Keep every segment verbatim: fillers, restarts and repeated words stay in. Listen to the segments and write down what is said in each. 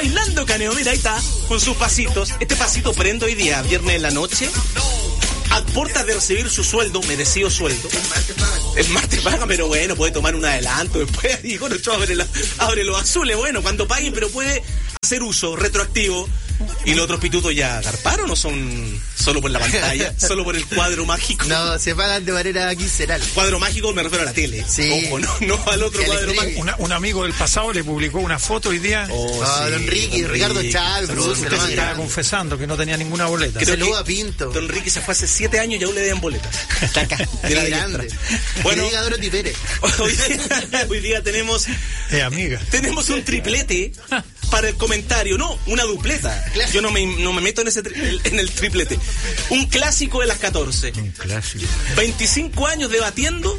bailando, Caneo, mira, ahí está, con sus pasitos. Este pasito prendo hoy día, viernes en la noche. A puertas de recibir su sueldo, merecido sueldo. El martes paga, pero bueno, puede tomar un adelanto después. Y bueno, yo abre, la, abre los azules, bueno, cuando paguen, pero puede hacer uso retroactivo. ¿Y los otros pitutos ya garparon o son solo por la pantalla? ¿Solo por el cuadro mágico? No, se pagan de manera quincenal. Cuadro mágico me refiero a la tele. Sí. Ojo, no, no al otro Que cuadro mágico. Una, un amigo del pasado le publicó una foto hoy día. Oh, Ah, sí, don Ricky, don Ricardo Ricky. Chávez, Saludos, produce, usted lo más se Estaba grande. confesando que no tenía ninguna boleta. Creo Saludos que a Pinto. Don Ricky se fue hace siete años y aún le deben boletas. Está acá, de la Qué diestra. grande. Bueno, Bueno, diga Dorothy Pérez. hoy día, hoy día tenemos Eh, amiga. tenemos un triplete para el comentario, no, una dupleta. Yo no me, no me meto en ese tri- en el triplete. Un clásico de las catorce. Un clásico. veinticinco años debatiendo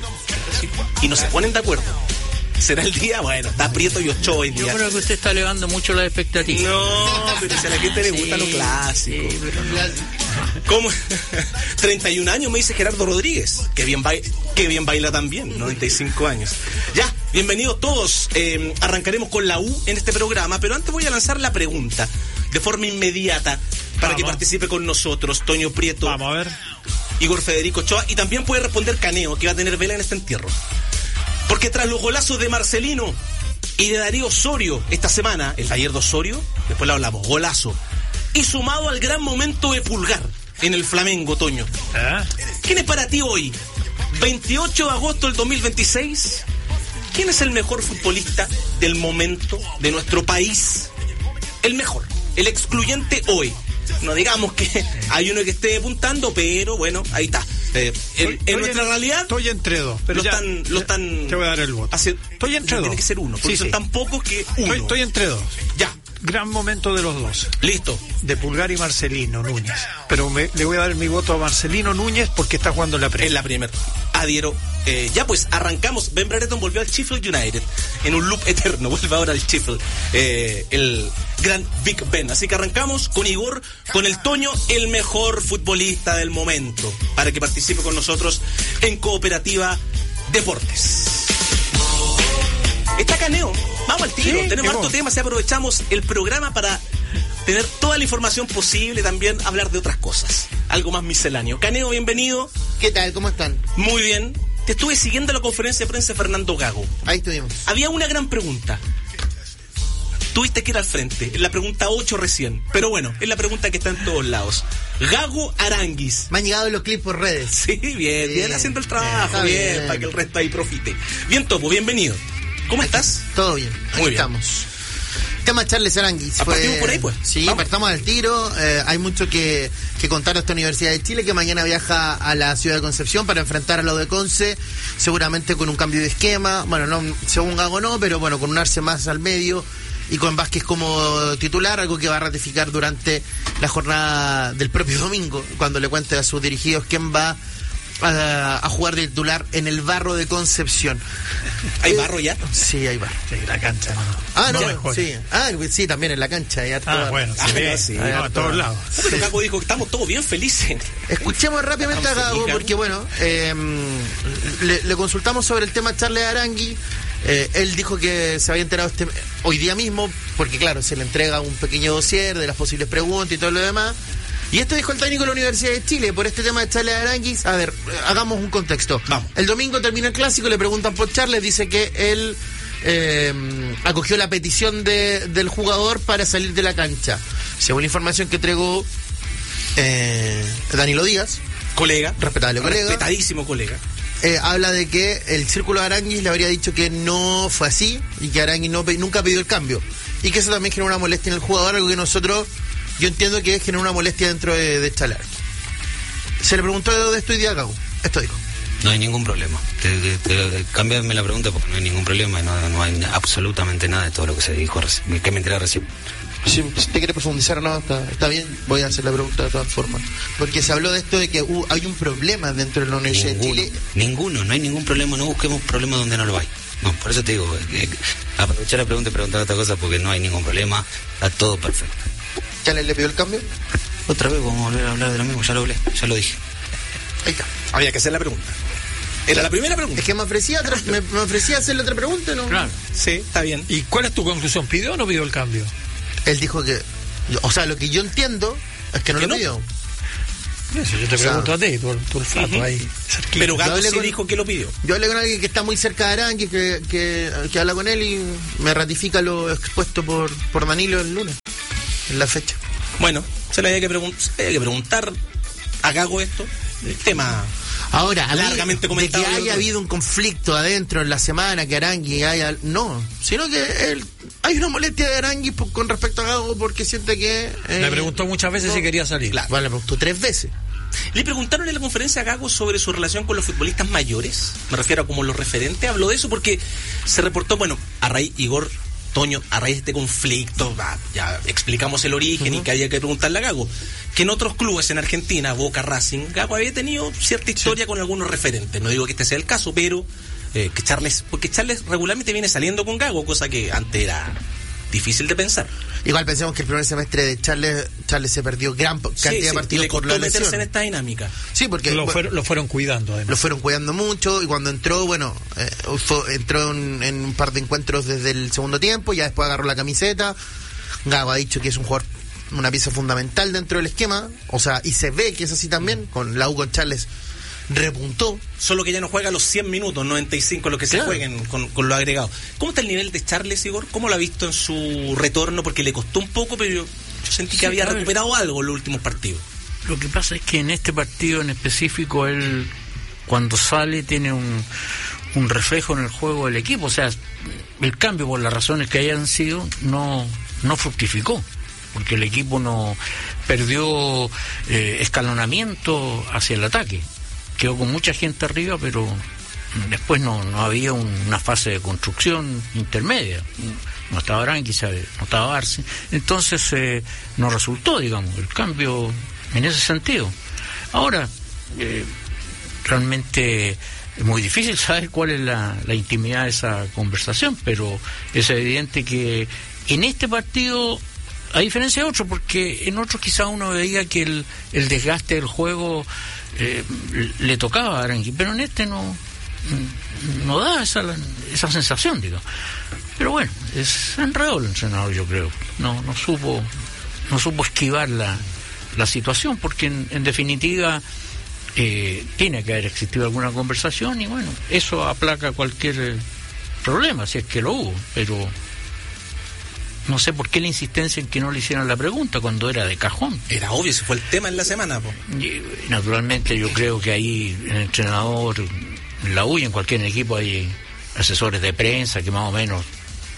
y no se ponen de acuerdo. ¿Será el día? Bueno, está Prieto y Ochoa hoy Yo día. creo que usted está elevando mucho las expectativas. No, pero si a la gente le gusta lo clásico. Sí, pero no. ¿Cómo? treinta y un años me dice Gerardo Rodríguez. Que bien, baila, que bien baila también, noventa y cinco años. Ya, bienvenidos todos. Eh, arrancaremos con la U en este programa, pero antes voy a lanzar la pregunta de forma inmediata para Vamos. que participe con nosotros Toño Prieto, Vamos a ver. Igor Federico Ochoa, y también puede responder Caneo, que va a tener vela en este entierro. Porque tras los golazos de Marcelino y de Darío Osorio esta semana, el taller de Osorio, después lo hablamos, golazo, y sumado al gran momento de Pulgar en el Flamengo, Toño. ¿Eh? ¿Quién es para ti hoy, veintiocho de agosto del dos mil veintiséis? ¿Quién es el mejor futbolista del momento de nuestro país? El mejor, el excluyente hoy. No digamos que hay uno que esté depuntando, pero bueno, ahí está. Eh, en, Estoy- en nuestra en- realidad, Estoy entre dos. Pero lo ya- están, lo están Te voy a dar el voto. hace- Estoy entre Tiene dos. que ser uno, porque Sí, son sí. tan pocos que uno. Estoy, estoy entre dos. Ya, Gran momento de los dos. listo. De Pulgar y Marcelino Núñez. Pero me- le voy a dar mi voto a Marcelino Núñez porque está jugando en la En Premier. la primera. Adhiero. Eh, ya pues, arrancamos. Ben Brereton volvió al Sheffield United en un loop eterno. Vuelve ahora al Sheffield. Eh, el gran Big Ben. Así que arrancamos con Igor, con el Toño, el mejor futbolista del momento, para que participe con nosotros en Cooperativa Deportes. Está Caneo. Vamos al tiro. Sí, Tenemos qué harto bueno. tema. Si aprovechamos el programa para tener toda la información posible, también hablar de otras cosas. Algo más misceláneo. Caneo, bienvenido. ¿Qué tal? ¿Cómo están? Muy bien. Te estuve siguiendo la conferencia de prensa de Fernando Gago. Ahí estuvimos. Había una gran pregunta. Tuviste que ir al frente. En la pregunta ocho recién. Pero bueno, es la pregunta que está en todos lados. Gago Aranguis. Me han llegado los clips por redes. Sí, bien, bien, Bien. haciendo el trabajo, Está bien, bien. para que el resto ahí profite. Bien, Topo, bienvenido. ¿Cómo estás? Todo bien. Aquí Muy bien. estamos. Tema Charles Aranguis. Ah, partimos por ahí, pues. Sí, Vamos. partamos al tiro. Eh, hay mucho que, que contar a esta Universidad de Chile, que mañana viaja a la ciudad de Concepción para enfrentar a lo de Conce, seguramente con un cambio de esquema. Bueno, no según Gago no, pero bueno, con un Arce más al medio y con Vázquez como titular, algo que va a ratificar durante la jornada del propio domingo, cuando le cuente a sus dirigidos quién va a, a jugar de titular en el Barro de Concepción. ¿Hay Eh, barro ya? Sí, hay barro. Sí, la cancha. Ah, no, Ya, juega. sí. Ah, sí, también en la cancha. Hay harto Ah, barro. bueno, sí, Ah, ve, sí, no, hay a harto todos barro. lados. Pero Gago dijo que estamos todos bien felices. Escuchemos rápidamente a Vamos, Gago, Gago. porque bueno, eh, le, le consultamos sobre el tema Charles Arangui. Eh, él dijo que se había enterado este, hoy día mismo, porque claro, se le entrega un pequeño dossier de las posibles preguntas y todo lo demás. Y esto dijo el técnico de la Universidad de Chile por este tema de Charles Aranguis. A ver, hagamos un contexto. Vamos. El domingo termina el clásico, le preguntan por Charles, dice que él eh, acogió la petición de, del jugador para salir de la cancha. Según la información que entregó eh, Danilo Díaz, Colega. respetable colega, Respetadísimo colega. eh, habla de que el círculo de Aranguis le habría dicho que no fue así y que Aranguis no, pe- nunca pidió el cambio. Y que eso también generó una molestia en el jugador, algo que nosotros, yo entiendo que generó una molestia dentro de, de Charles Aranguis. Se le preguntó de esto y de Gago. Esto dijo. No hay ningún problema. Te, te, te- cámbiame la pregunta porque no hay ningún problema y no, no hay absolutamente nada de todo lo que se dijo reci- que me enteré recién. Si, si te quiere profundizar, no, está, está bien, voy a hacer la pregunta de todas formas. Porque se habló de esto de que uh, hay un problema dentro de la Universidad Ninguno, de Chile. ninguno, no hay ningún problema, no busquemos problemas donde no lo hay. No, por eso te digo, eh, aprovechar la pregunta y preguntar otra cosa porque no hay ningún problema, está todo perfecto. ¿Charles le pidió el cambio? Otra vez vamos a volver a hablar de lo mismo, ya lo hablé, ya lo dije. Ahí está. Había que hacer la pregunta. Era la primera pregunta. Es que me ofrecía, otra- me, me ofrecía hacerle otra pregunta, ¿no? Claro. Sí, está bien. ¿Y cuál es tu conclusión? ¿Pidió o no pidió el cambio? Él dijo que, o sea, lo que yo entiendo es que no ¿Que lo no? pidió. Eso yo te O sea, pregunto a ti, tu, tu olfato uh-huh. ahí cerquita. Pero Gago hablé sí con- dijo que lo pidió. Yo hablé con alguien que está muy cerca de Aranguis, que, que, que habla con él y me ratifica lo expuesto por, por Danilo el lunes, en la fecha. Bueno, se le había que, pregun- se le había que preguntar a Gago esto. El tema. Ahora, a mí, Largamente de comentado que el otro haya día. habido un conflicto adentro en la semana, que Arangui haya... No, sino que él, hay una molestia de Arangui por- con respecto a Gago porque siente que... eh, Me preguntó muchas veces no. si quería salir. Claro. Bueno, le preguntó tres veces. Le preguntaron en la conferencia a Gago sobre su relación con los futbolistas mayores. Me refiero a como los referentes. Habló de eso porque se reportó, bueno, a raíz, Igor, Toño, a raíz de este conflicto, va, ya explicamos el origen uh-huh. y que había que preguntarle a Gago, que en otros clubes en Argentina, Boca, Racing, Gago había tenido cierta historia sí. con algunos referentes. No digo que este sea el caso, pero eh, que Charles, porque Charles regularmente viene saliendo con Gago, cosa que antes era difícil de pensar. Igual pensemos que el primer semestre de Charles, Charles se perdió gran cantidad sí, sí, de partidos le por la meterse lesión. en esta dinámica. Sí, porque lo, bueno, fueron, lo fueron cuidando además. Lo fueron cuidando mucho y cuando entró, bueno, eh, fue, entró en, en un par de encuentros desde el segundo tiempo, ya después agarró la camiseta. Gago ha dicho que es un jugador, una pieza fundamental dentro del esquema, o sea, y se ve que es así también, con la U con Charles repuntó. Solo que ya no juega los cien minutos, noventa y cinco los que claro. se jueguen con, con lo agregado. ¿Cómo está el nivel de Charles, Igor? ¿Cómo lo ha visto en su retorno? Porque le costó un poco, pero yo, yo sentí que sí, había recuperado algo en los últimos partidos. Lo que pasa es que en este partido en específico él, cuando sale, tiene un, un reflejo en el juego del equipo. O sea, el cambio, por las razones que hayan sido, no, no fructificó. Porque el equipo no perdió eh, escalonamiento hacia el ataque. Quedó con mucha gente arriba, pero después no, no había un, una fase de construcción intermedia. No estaba Arangui, no estaba Arce. Entonces eh, no resultó, digamos, el cambio en ese sentido. Ahora, eh, realmente es muy difícil saber cuál es la, la intimidad de esa conversación, pero es evidente que en este partido, a diferencia de otros, porque en otros quizá uno veía que el, el desgaste del juego eh, le tocaba a Arangui, pero en este no no da esa, esa sensación, digo. Pero bueno, es enredó el entrenador, yo creo. No no supo no supo esquivar la, la situación, porque en, en definitiva eh, tiene que haber existido alguna conversación y bueno, eso aplaca cualquier problema, si es que lo hubo, pero no sé por qué la insistencia en que no le hicieran la pregunta cuando era de cajón. Era obvio, ese fue el tema en la semana, po. Y, naturalmente yo creo que ahí el entrenador, en la U y en cualquier equipo hay asesores de prensa que más o menos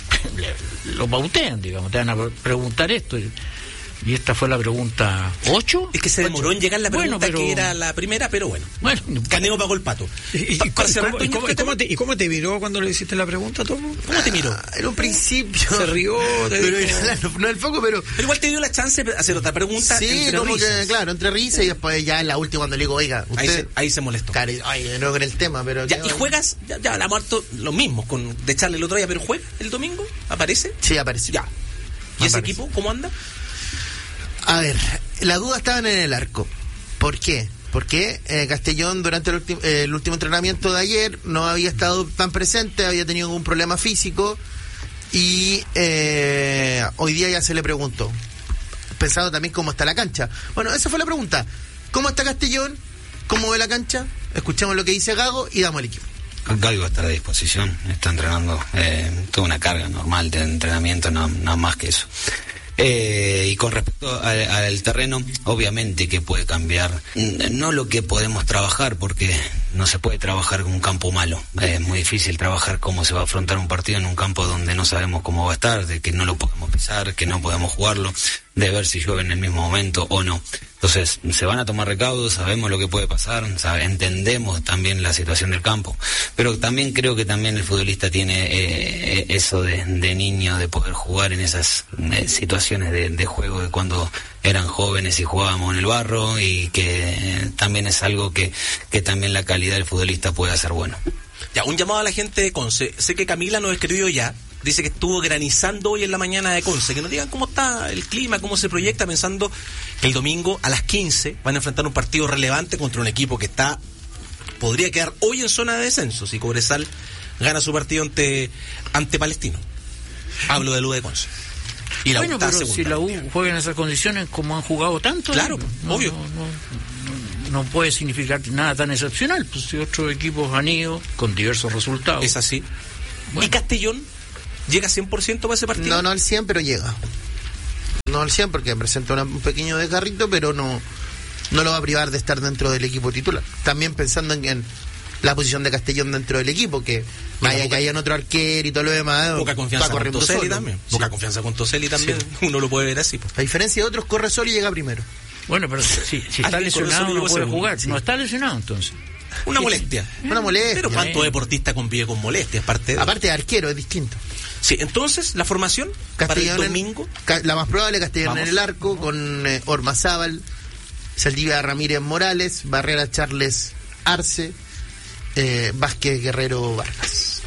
lo pautean, digamos, te van a preguntar esto. Y esta fue la pregunta ocho. Es que se demoró en llegar la pregunta, bueno, pero... que era la primera, pero bueno. Bueno, Caneo pagó el pato. ¿Y, y, pa, ¿cómo, cómo, y, cómo, y, cómo te, ¿Y cómo te miró cuando le hiciste la pregunta, Tomo? ¿Cómo te miró? Ah, en un principio. Se rió. Pero era, no, no el foco, pero... Pero igual te dio la chance de hacer otra pregunta. Sí, entre como risas. que, claro, entre risas y después ya en la última cuando le digo, oiga, usted... Ahí se, ahí se molestó. Claro, ay, no con el tema, pero... Ya, y juegas, ya, ya la ha muerto lo mismo con de Charles el otro día, pero juega el domingo, ¿aparece? Sí, apareció. Ya. ¿Y ese equipo cómo anda? A ver, la duda estaba en el arco. ¿Por qué? Porque eh, Castellón durante el, ulti- eh, el último entrenamiento de ayer no había estado tan presente, había tenido algún problema físico y eh, hoy día ya se le preguntó, pensando también cómo está la cancha. Bueno, esa fue la pregunta. ¿Cómo está Castellón? ¿Cómo ve la cancha? Escuchemos lo que dice Gago y damos el equipo. Gago está a disposición, está entrenando eh, toda una carga normal de entrenamiento, no, no más que eso. Eh, y con respecto al, al terreno, obviamente que puede cambiar, no lo que podemos trabajar, porque no se puede trabajar con un campo malo, es muy difícil trabajar cómo se va a afrontar un partido en un campo donde no sabemos cómo va a estar, de que no lo podemos pisar, que no podemos jugarlo, de ver si llueve en el mismo momento o no. Entonces, se van a tomar recaudos, sabemos lo que puede pasar, sabe, entendemos también la situación del campo, pero también creo que también el futbolista tiene eh, eso de, de niño, de poder jugar en esas eh, situaciones de, de juego de cuando eran jóvenes y jugábamos en el barro, y que eh, también es algo que, que también la calidad del futbolista puede hacer bueno. Ya, un llamado a la gente de Conce. Sé que Camila nos escribió ya. Dice que estuvo granizando hoy en la mañana de Conce. Que nos digan cómo está el clima, cómo se proyecta, pensando que el domingo a las quince van a enfrentar un partido relevante contra un equipo que está podría quedar hoy en zona de descenso si Cobresal gana su partido ante, ante Palestino. Hablo de Luz de Conce. Y la bueno, U está pero segunda. si la U juega en esas condiciones como han jugado tanto, Claro, no, obvio. No, no, no, no puede significar nada tan excepcional. Pues si otros equipos han ido con diversos resultados. Es así. Bueno. ¿Y Castellón llega cien por ciento para ese partido? No, no al cien, pero llega. No al cien porque presenta una, un pequeño desgarrito, pero no, no lo va a privar de estar dentro del equipo titular. También pensando en, en la posición de Castellón dentro del equipo, que vaya poca, que hayan otro arquero y todo lo demás. Poca confianza con Toselli solo. también. Sí. Poca confianza con Toselli también. Sí. Uno lo puede ver así. Pues. A diferencia de otros, corre solo y llega primero. Bueno, pero si, si está lesionado no puede jugar. Sí. No está lesionado entonces. Una molestia. Una molestia. Pero ¿cuánto deportista convive con molestias? Aparte de... Aparte de arquero, es distinto. Sí, entonces, la formación Castellón para el domingo. En, la más probable, Castellón Vamos. en el arco, con eh, Ormazábal, Saldivia Ramírez Morales, Barrera Charles Arce, eh, Vázquez Guerrero Vargas.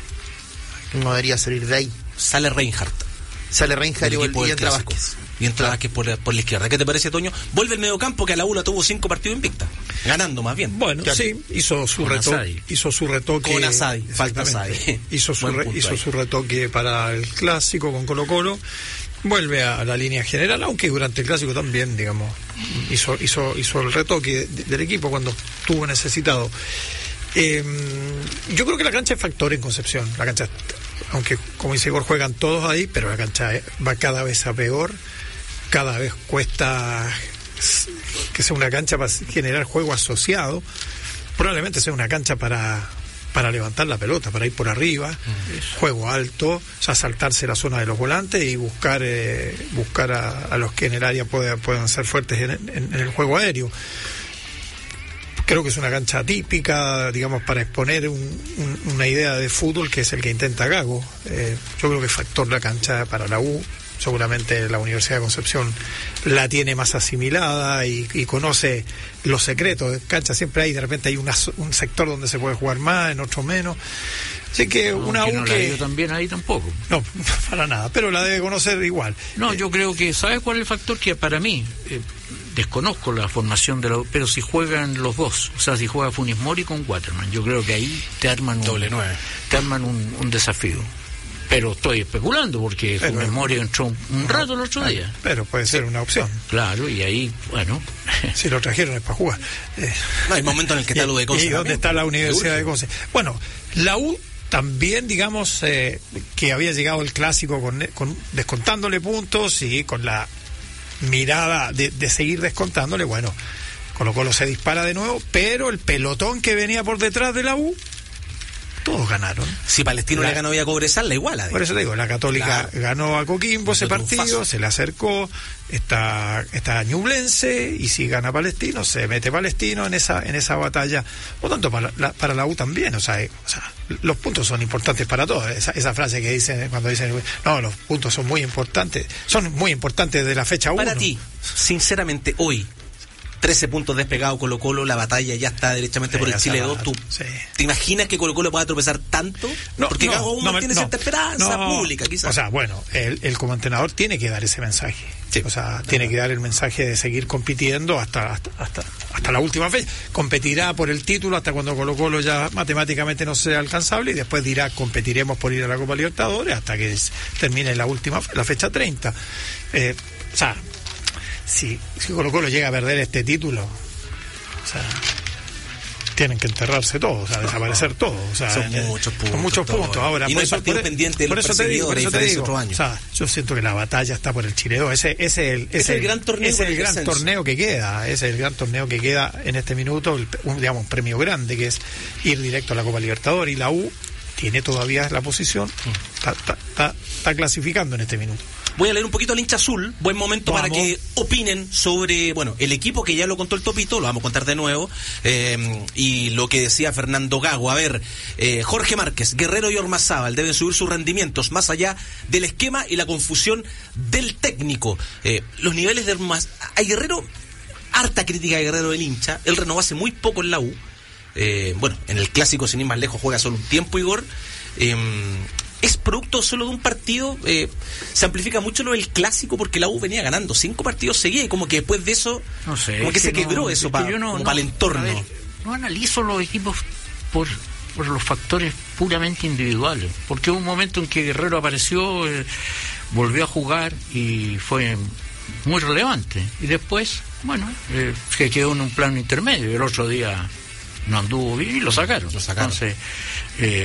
No debería salir de ahí. Sale Reinhardt. Sale Reinhardt y, y entra clásico. Vázquez. Y entra claro. Vázquez por la, por la izquierda. ¿Qué te parece, Toño? Vuelve el mediocampo, que a la U la tuvo cinco partidos invicta. Ganando más bien. Bueno, claro. sí, hizo su, reto- hizo su retoque. Con Asadi, falta Asadi. Hizo, su, re- hizo su retoque para el clásico con Colo Colo. Vuelve a la línea general, aunque durante el clásico también, digamos, hizo hizo hizo el retoque de, del equipo cuando estuvo necesitado. Eh, yo creo que la cancha es factor en Concepción. La cancha, aunque como dice Igor, juegan todos ahí, pero la cancha va cada vez a peor. Cada vez cuesta que sea una cancha para generar juego asociado. Probablemente sea una cancha para para levantar la pelota, para ir por arriba, Eso. juego alto, o sea, saltarse la zona de los volantes y buscar eh, buscar a, a los que en el área puede, puedan ser fuertes en, en, en el juego aéreo. Creo que es una cancha típica, digamos, para exponer un, un, una idea de fútbol que es el que intenta Gago. Eh, yo creo que es factor la cancha para la U. Seguramente la Universidad de Concepción la tiene más asimilada y, y conoce los secretos de cancha. Siempre hay, de repente hay una, un sector donde se puede jugar más, en otro menos. Así que no, una que U no que... yo también ahí tampoco. No, para nada, pero la debe conocer igual. No, yo creo que, ¿sabes cuál es el factor? Que para mí, eh, desconozco la formación de la U, pero si juegan los dos, o sea, si juega Funes Mori con Waterman, yo creo que ahí te arman un, doble nueve. Te arman un, un desafío. Pero estoy especulando porque Funes Mori entró un, un rato el otro día. Pero puede ser una opción. Claro, y ahí, bueno. Si lo trajeron es para jugar. Eh, no, hay momentos en el que está lo de Conce. ¿Y dónde está la Universidad de Conce? Bueno, la U también, digamos, eh, que había llegado el clásico con, con descontándole puntos y con la mirada de, de seguir descontándole. Bueno, Colo Colo se dispara de nuevo, pero el pelotón que venía por detrás de la U, todos ganaron. Si Palestino la, le ganó hoy a Cobresal, la iguala. Por eso te digo, la Católica claro. ganó a Coquimbo ese partido, se le acercó, está, está Ñublense, y si gana Palestino, se mete Palestino en esa en esa batalla. Por tanto, para la, para la U también, o sea, eh, o sea, los puntos son importantes para todos. Esa, esa frase que dicen cuando dicen, no, los puntos son muy importantes, son muy importantes de la fecha uno. Para ti, sinceramente, hoy, trece puntos despegados Colo Colo, la batalla ya está derechamente sí, por el Chile dos. ¿Tú sí. te imaginas que Colo Colo pueda tropezar tanto? No, porque no, Gago no, tiene no, cierta esperanza no, pública, quizás. O sea, bueno, él, él como entrenador tiene que dar ese mensaje. Sí. O sea, no, tiene no. que dar el mensaje de seguir compitiendo hasta hasta, hasta hasta la última fecha. Competirá por el título hasta cuando Colo Colo ya matemáticamente no sea alcanzable, y después dirá competiremos por ir a la Copa Libertadores hasta que termine la última la fecha treinta. Eh, o sea, si, si Colo Colo llega a perder este título, o sea, tienen que enterrarse todos, o sea, desaparecer todos. O sea, son en, muchos puntos. Son muchos puntos. Ahora, y no hay partido pendiente de los perseguidores, por eso te digo, por eso te digo, o sea, yo siento que la batalla está por el Chile dos. Ese, ese, ese, ese es el gran torneo, ese es el gran torneo que queda. Ese es el gran torneo que queda en este minuto, el, un, digamos, un premio grande, que es ir directo a la Copa Libertadores, y la U tiene todavía la posición, está, está, está, está clasificando en este minuto. Voy a leer un poquito al hincha azul. Buen momento vamos. Para que opinen sobre, bueno, el equipo, que ya lo contó el Topito, lo vamos a contar de nuevo, eh, y lo que decía Fernando Gago. A ver, eh, Jorge Márquez, Guerrero y Ormazábal deben subir sus rendimientos más allá del esquema y la confusión del técnico. Eh, los niveles de Ormazábal, hay Guerrero, harta crítica de Guerrero del hincha. Él renovó hace muy poco en la U. Eh, bueno, en el clásico, sin ir más lejos, juega solo un tiempo, Igor. Eh, ¿Es producto solo de un partido? Eh, se amplifica mucho lo del clásico porque la U venía ganando cinco partidos seguidos, y como que después de eso, no sé, como que, que se no, quebró eso para no, no, el entorno. Ver, no analizo los equipos por, por los factores puramente individuales, porque hubo un momento en que Guerrero apareció, eh, volvió a jugar y fue muy relevante. Y después, bueno, eh, se quedó en un plano intermedio. El otro día no anduvo bien y lo sacaron. Lo sacaron. Entonces, eh,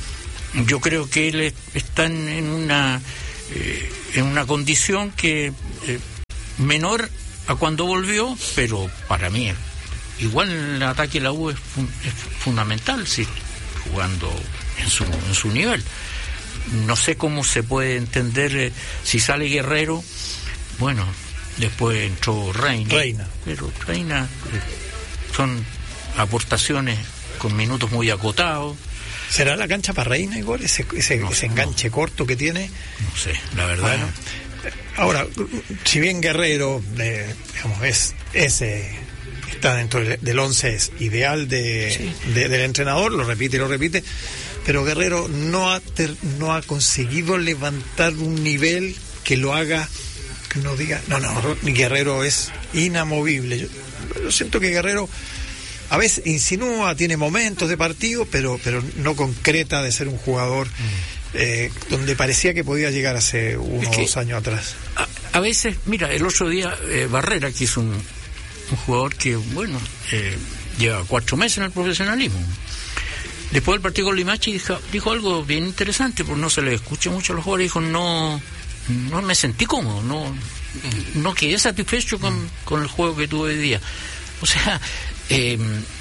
yo creo que él es, está en, en una eh, en una condición que eh, menor a cuando volvió, pero para mí igual el ataque de la U es, fun, es fundamental, sí, jugando en su en su nivel. No sé cómo se puede entender eh, si sale Guerrero, bueno, después entró Reina, Reina. pero Reina eh, son aportaciones con minutos muy acotados. ¿Será la cancha para Reina igual? Ese, ese, No, ese enganche no. corto que tiene. No sé, la verdad. Bueno, ahora, si bien Guerrero, eh, digamos, es ese está dentro del, del once es ideal de, Sí. de- del entrenador, lo repite y lo repite, pero Guerrero no ha ter- no ha conseguido levantar un nivel que lo haga, que uno diga, no, no, Guerrero es inamovible. Yo, yo siento que Guerrero a veces insinúa, tiene momentos de partido, pero pero no concreta de ser un jugador eh, donde parecía que podía llegar hace uno o que- dos años atrás. A, a veces, mira, el otro día eh, Barrera, que es un, un jugador que, bueno, eh, lleva cuatro meses en el profesionalismo. Después del partido con Limache dijo, dijo algo bien interesante, porque no se le escucha mucho a los jugadores, dijo, no, no me sentí cómodo, no, no quedé satisfecho con, con el juego que tuve hoy día. O sea, eh,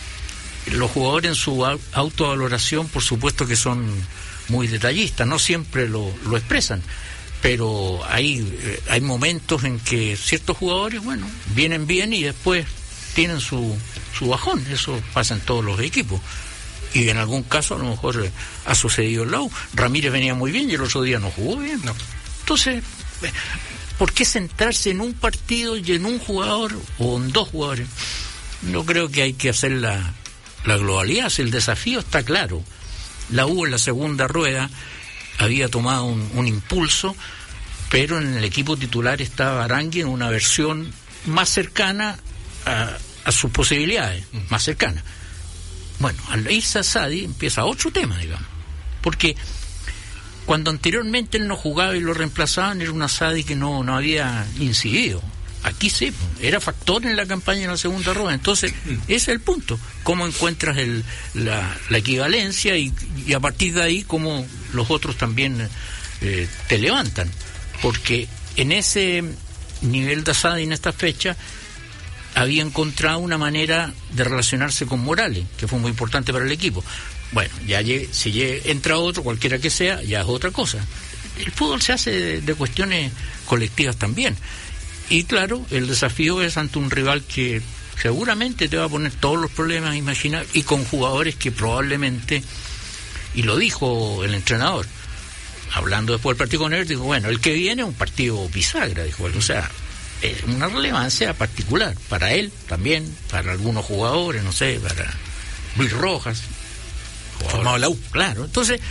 los jugadores en su au- autovaloración, por supuesto que son muy detallistas, no siempre lo, lo expresan, pero hay, eh, hay momentos en que ciertos jugadores, bueno, vienen bien y después tienen su, su bajón. Eso pasa en todos los equipos. Y en algún caso a lo mejor eh, ha sucedido en la U. Ramírez venía muy bien y el otro día no jugó bien. No. Entonces, eh, ¿por qué centrarse en un partido y en un jugador o en dos jugadores? No creo que hay que hacer la, la globalidad. Si el desafío está claro. La U en la segunda rueda había tomado un, un impulso, pero en el equipo titular estaba Arangui en una versión más cercana a, a sus posibilidades, más cercana. Bueno, al irse a Sadi empieza otro tema, digamos, porque cuando anteriormente él no jugaba y lo reemplazaban, era una Sadi que no, no había incidido. Aquí sí, era factor en la campaña en la segunda rueda. Entonces, ese es el punto. ¿Cómo encuentras el, la, la equivalencia y, y a partir de ahí cómo los otros también eh, te levantan? Porque en ese nivel de Asadi en esta fecha había encontrado una manera de relacionarse con Morales, que fue muy importante para el equipo. Bueno, ya llegue, si llegue, entra otro, cualquiera que sea, ya es otra cosa. El fútbol se hace de, de cuestiones colectivas también. Y claro, el desafío es ante un rival que seguramente te va a poner todos los problemas imaginables y con jugadores que probablemente, y lo dijo el entrenador, hablando después del partido con él, dijo, bueno, el que viene es un partido bisagra, dijo él, o sea, es una relevancia particular para él también, para algunos jugadores, no sé, para Luis Rojas, jugador, Formado en la U. Claro, entonces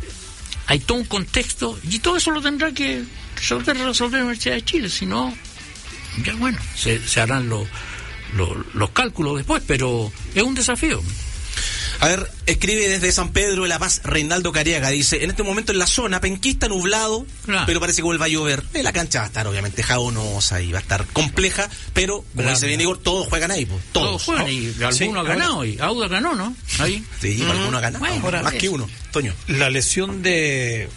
hay todo un contexto y todo eso lo tendrá que resolver, resolver la Universidad de Chile, si no, ya bueno, se, se harán los, los, los cálculos después, pero es un desafío. A ver, escribe desde San Pedro de la Paz Reinaldo Cariaga, dice, en este momento en la zona, penquista, nublado, Claro. pero parece que vuelva a llover. Eh, la cancha va a estar obviamente jabonosa y va a estar compleja, pero como Blanda. dice bien Igor, todos juegan ahí, pues, todos. Todos juegan y alguno Sí, ha ahora- ganado, y Auda ganó, ¿no? Ahí. Sí, alguno ha ganado, Bueno, ahora, más eso. que uno, Toño. La lesión de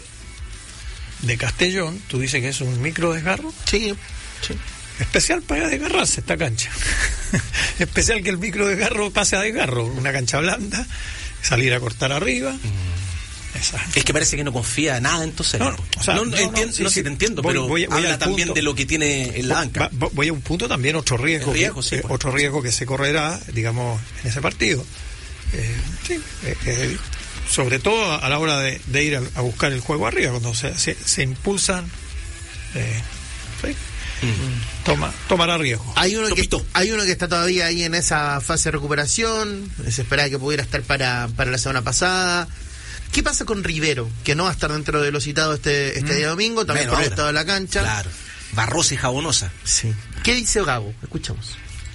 de Castellón, tú dices que es un micro desgarro. Sí, sí. Especial para desgarrarse esta cancha. Especial que el micro desgarro pase a desgarro. Una cancha blanda, salir a cortar arriba. Esa. Es que parece que no confía nada entonces. No, no, o sea, no, no, no, entiendo, sí, no, sí. sí te entiendo, Voy- pero voy- voy habla al también punto. de lo que tiene en la banca. Va- va- voy a un punto también, otro riesgo, El riesgo, que, sí, eh, pues. otro riesgo que se correrá, digamos, en ese partido. Eh, sí, eh, eh, sobre todo a la hora de, de ir a, a buscar el juego arriba, cuando se, se, se impulsan, eh, sí, toma, tomará riesgo. Hay uno, que, Topito. hay uno que está todavía ahí en esa fase de recuperación. Se esperaba que pudiera estar para, para la semana pasada. ¿Qué pasa con Rivero? Que no va a estar dentro de lo citado este, este día domingo, también Bueno, por el ahora. estado de la cancha. Claro, barrosa y jabonosa. Sí. ¿Qué dice Gabo? Escuchamos.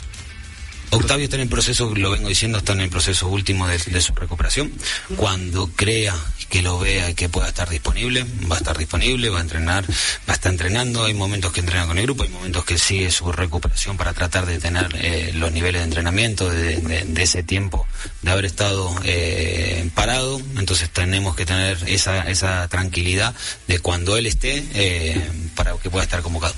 Octavio está en el proceso, lo vengo diciendo, está en el proceso último de, de su recuperación. Cuando crea que lo vea y que pueda estar disponible, va a estar disponible, va a entrenar, va a estar entrenando. Hay momentos que entrena con el grupo, hay momentos que sigue su recuperación para tratar de tener eh, los niveles de entrenamiento de, de, de ese tiempo de haber estado eh, parado. Entonces tenemos que tener esa, esa tranquilidad de cuando él esté eh, para que pueda estar convocado.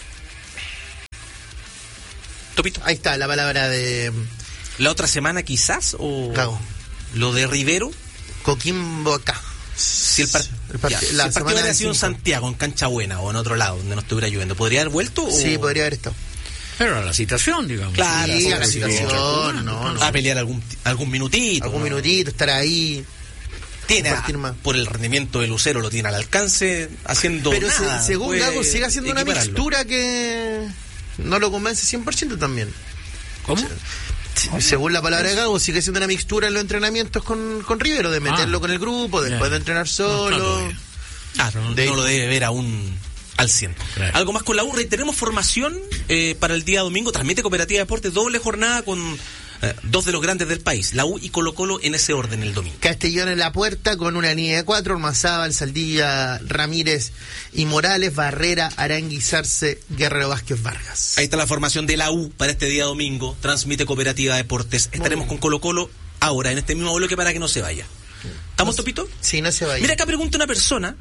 Topito. Ahí está la palabra de ¿La otra semana quizás? ¿O Gago. lo de Rivero? Coquimbo acá. Si el, par- El part- ya, si la el partido semana hubiera del sido en cinco. Santiago, en Cancha Buena o en otro lado donde no estuviera lloviendo, ¿podría haber vuelto? Sí, o... podría haber estado. Pero a la citación, digamos. Claro, Sí, sí, a la sí, situación, no, no. A pelear algún, algún minutito. Algún ¿no? minutito, estar ahí. Tiene a- compartir más. por el rendimiento de Lucero lo tiene al alcance haciendo Pero se- nada, según puede Gago sigue haciendo una equipararlo. mixtura que no lo convence cien por ciento también. ¿Cómo? Sí, según la palabra de Gago, sigue siendo una mixtura en los entrenamientos con, con Rivero, de meterlo Ah. con el grupo, después Ya. de entrenar No, solo. todavía. Ah, no, De- no lo debe ver aún al cien. Claro. Algo más con la U. Tenemos formación eh, para el día domingo. Transmite Cooperativa de Deportes, doble jornada con eh, dos de los grandes del país, la U y Colo Colo, en ese orden el domingo. Castellón en la puerta con una línea de cuatro, Ormazábal, Saldilla, Ramírez y Morales, Barrera, Aranguizarse, Guerrero Vázquez Vargas. Ahí está la formación de la U para este día domingo. Transmite Cooperativa de Deportes. Estaremos con Colo Colo ahora, en este mismo bloque, para que no se vaya. ¿Estamos, Topito? Sí, no se vaya. Mira, acá pregunta una persona.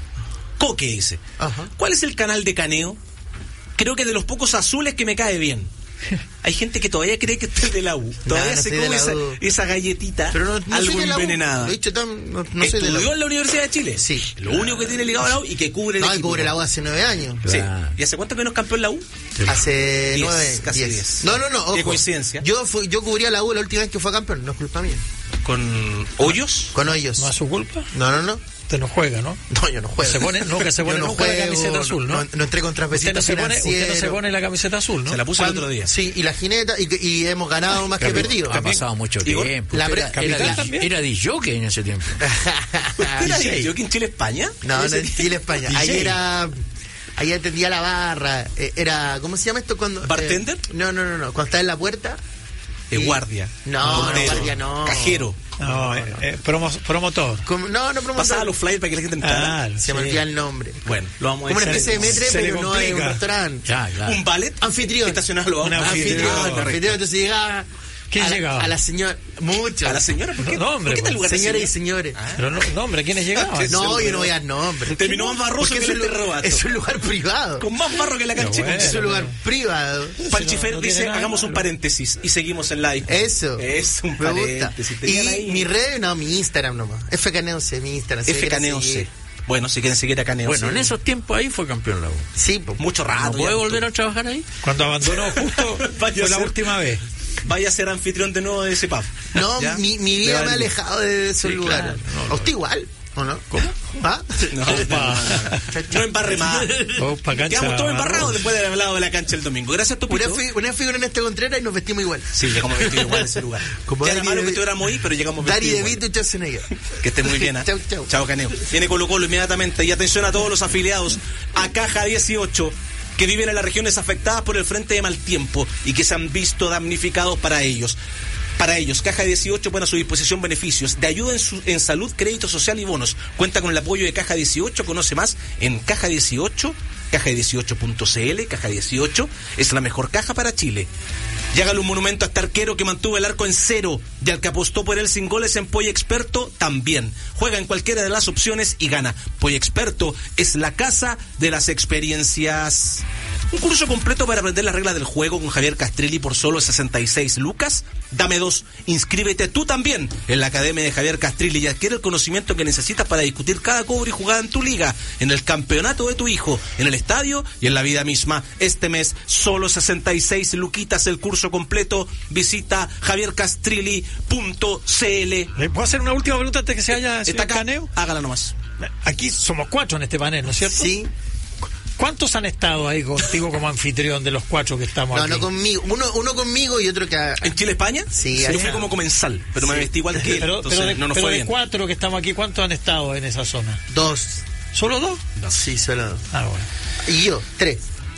Coque dice: Ajá. ¿cuál es el canal de Caneo? Creo que de los pocos azules que me cae bien. Hay gente que todavía cree que este es de la U. Todavía no se soy de come la esa, U. esa galletita, Pero no, no algo soy de la U. envenenada. Lo he dicho tan, no, no soy de la ¿Estudió U. en la Universidad de Chile? Sí. Lo único que tiene ligado a la U y que cubre el No, y equipo. cubre la U hace nueve años. Sí. Claro. ¿Y hace cuánto que no es campeón la U? Hace Diez, nueve, casi diez. diez. No, no, no. Qué Ojo. coincidencia. Yo fui, yo cubría la U la última vez que fue campeón, no es culpa mía. ¿Con Hoyos? Con Hoyos. ¿No es su culpa? No, no, no. Usted no juega, ¿no? No, yo no juego. Se pone- nunca se pone Yo no nunca la juego, camiseta azul, ¿no? No, no entré contra Usted no, Pesito se pone, usted no se Financiero. pone la camiseta azul, ¿no? Se la puso el otro día. Sí, y la jineta, y, y hemos ganado más que Pero perdido. Ha pasado mucho Igor, tiempo. la Usted pre- era, capitán era, también. era disjockey en ese tiempo. ¿Usted era D J. yo que en Chile, España? No, no Ese- en Chile, España. D J. Ahí era... Ahí atendía la barra. eh, Era... ¿Cómo se llama esto cuando...? eh, ¿Bartender? no, no, no, no. Cuando está en la puerta... Eh, y- guardia. No, no, Portero, guardia no. Cajero. No, eh, eh, promo- promotor. Como- no, no, promotor. Pasaba los flyers para que la gente entrara. Ah, Se me sí. olvida el nombre. Bueno, lo vamos a Como una decir. especie de metre, se le pero no es un complica. restaurante. Ya, ya. Un ballet Anfitrión. estacionado lo Un vamos a anfitrión. Anfitrión, anfitrión. Entonces llegaba... ¿Quién a la- llegaba? A la señora... Mucho. a la señora. ¿Por qué, No, hombre, ¿por qué tal pues, lugar de Señoras y señor? señores. Ah. Pero no, no, hombre, ¿quiénes llegaban? No, yo no voy a dar nombre. Terminó más barroso Porque que es el un, lu- robato. es un lugar privado. Con más barro que la Pero cancha. bueno. Es un lugar privado. Panchifer no- no tiene dice, nada hagamos un malo. paréntesis y seguimos en live. Eso. Es un Me gusta. paréntesis. Tenían Y ahí mi red, no, mi Instagram nomás. F K N O C, mi Instagram. si me F K N O quieren C. seguir. Bueno, si quieren seguir a Caneo. Bueno, en esos tiempos ahí fue campeón la U. Sí, pues. Mucho rato. ¿No puede ya. volver a trabajar ahí? Cuando abandonó justo Vaya fue a la ser. última vez. Vaya a ser anfitrión de nuevo de ese pub. No, ¿Ya? mi, mi Le vida va me ha a venir. alejado de esos Sí, lugares. claro. No, ¿A no. usted igual? ¿O no? ¿Cómo? ¿Ah? No, no, no, no embarre más. Opa, cancha Quedamos todos embarrados marrón. después de haber hablado de la cancha el domingo. Gracias, Una Topito. vez fui, una vez fui con Ernesto Contreras y nos vestimos igual. Sí, llegamos vestidos igual a ese lugar. Como Ya era Dari malo de- que estuviéramos ahí, pero llegamos Dari vestidos de igual. Vito y Schwarzenegger. Que esté muy bien, ¿eh? Chau, chau. Chao, Caneo. Viene Colo Colo inmediatamente. Y atención a todos los afiliados a Caja dieciocho que viven en las regiones afectadas por el frente de mal tiempo y que se han visto damnificados para ellos. Para ellos, Caja dieciocho pone a su disposición beneficios de ayuda en, su, en salud, crédito social y bonos. Cuenta con el apoyo de Caja dieciocho. Conoce más en Caja dieciocho, caja dieciocho punto c l. Caja dieciocho es la mejor caja para Chile. Y hágale un monumento a este arquero que mantuvo el arco en cero y al que apostó por él sin goles en Poy Experto también. Juega en cualquiera de las opciones y gana. Poy Experto es la casa de las experiencias. Un curso completo para aprender las reglas del juego con Javier Castrilli por solo sesenta y seis lucas. Dame dos. Inscríbete tú también en la Academia de Javier Castrilli y adquiere el conocimiento que necesitas para discutir cada cobro y jugada en tu liga, en el campeonato de tu hijo, en el estadio y en la vida misma. Este mes, solo sesenta y seis luquitas el curso completo. Visita javier castrilli punto c l. ¿Le puedo hacer una última pregunta antes que se haya ¿Está acá? Caneo? Hágala nomás. Aquí somos cuatro en este panel, ¿no es cierto? Sí. ¿Cuántos han estado ahí contigo como anfitrión de los cuatro que estamos No, aquí? no conmigo. Uno, uno conmigo y otro que... ¿En Chile, España? Sí, Yo allá. fui como comensal, pero me Sí. vestí igual que él, Pero, entonces pero de, no nos pero fue de bien. cuatro que estamos aquí, ¿cuántos han estado en esa zona? Dos. ¿Solo dos? Sí, solo dos. Ah, bueno. Y yo, tres.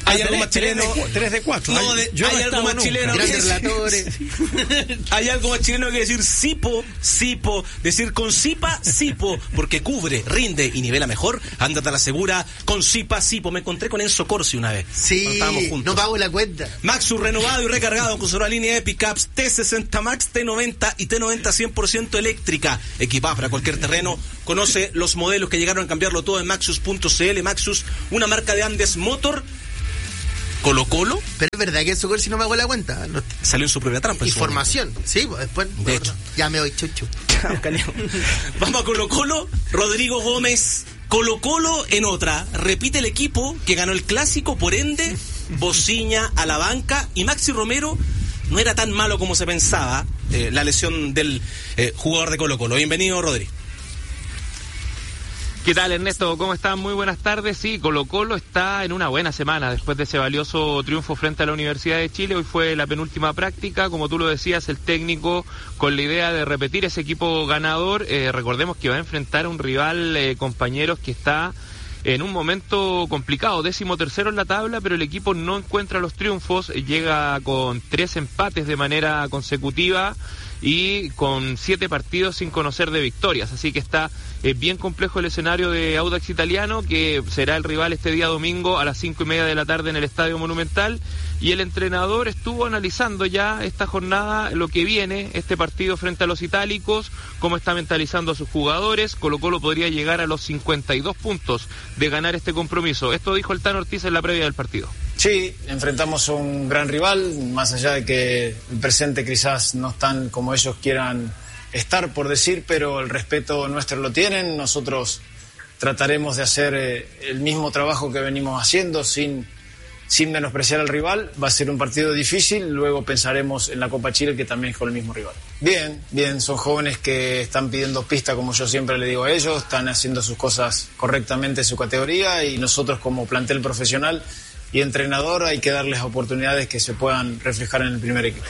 Hay algo más chileno. tres de cuatro. No, de, Yo hay no algo más nunca. chileno que Grandes decir, relatores. hay algo más chileno que decir sipo, sipo, decir con sipa, sipo, porque cubre, rinde y nivela mejor. Ándate a la segura con sipa, sipo. Me encontré con Enzo Corsi una vez. Sí, cuando estábamos juntos. no pago la cuenta. Maxus renovado y recargado con su nueva línea de pickups T sesenta Max, T noventa y T noventa cien por ciento eléctrica, equipada para cualquier terreno. Conoce los modelos que llegaron a cambiarlo todo en maxus punto c l. Maxus, una marca de Andes Motor. Colo Colo. Pero es verdad que eso si no me hago la cuenta. No, salió en su propia trampa. En información, sí, pues después. De bueno, hecho. ya me voy chuchu. Vamos a Colo Colo. Rodrigo Gómez. Colo Colo en otra. Repite el equipo que ganó el clásico, por ende, Bociña a la banca. Y Maxi Romero no era tan malo como se pensaba. Eh, la lesión del eh, jugador de Colo Colo. Bienvenido, Rodri. ¿Qué tal, Ernesto? ¿Cómo están? Muy buenas tardes. Sí, Colo Colo está en una buena semana después de ese valioso triunfo frente a la Universidad de Chile. Hoy fue la penúltima práctica, como tú lo decías, el técnico con la idea de repetir ese equipo ganador. Eh, recordemos que va a enfrentar a un rival, eh, compañeros, que está en un momento complicado, décimo tercero en la tabla, pero el equipo no encuentra los triunfos, llega con tres empates de manera consecutiva y con siete partidos sin conocer de victorias, así que está eh, bien complejo el escenario de Audax Italiano, que será el rival este día domingo a las cinco y media de la tarde en el Estadio Monumental, y el entrenador estuvo analizando ya esta jornada, lo que viene, este partido frente a los itálicos, cómo está mentalizando a sus jugadores. Colo Colo podría llegar a los cincuenta y dos puntos de ganar este compromiso. Esto dijo el Tano Ortiz en la previa del partido. Sí, enfrentamos a un gran rival, más allá de que el presente quizás no están como ellos quieran estar, por decir, pero el respeto nuestro lo tienen. Nosotros trataremos de hacer eh, el mismo trabajo que venimos haciendo sin, sin menospreciar al rival. Va a ser un partido difícil, luego pensaremos en la Copa Chile, que también es con el mismo rival. Bien, bien, son jóvenes que están pidiendo pista, como yo siempre le digo a ellos, están haciendo sus cosas correctamente en su categoría, y nosotros como plantel profesional y entrenador hay que darles oportunidades que se puedan reflejar en el primer equipo.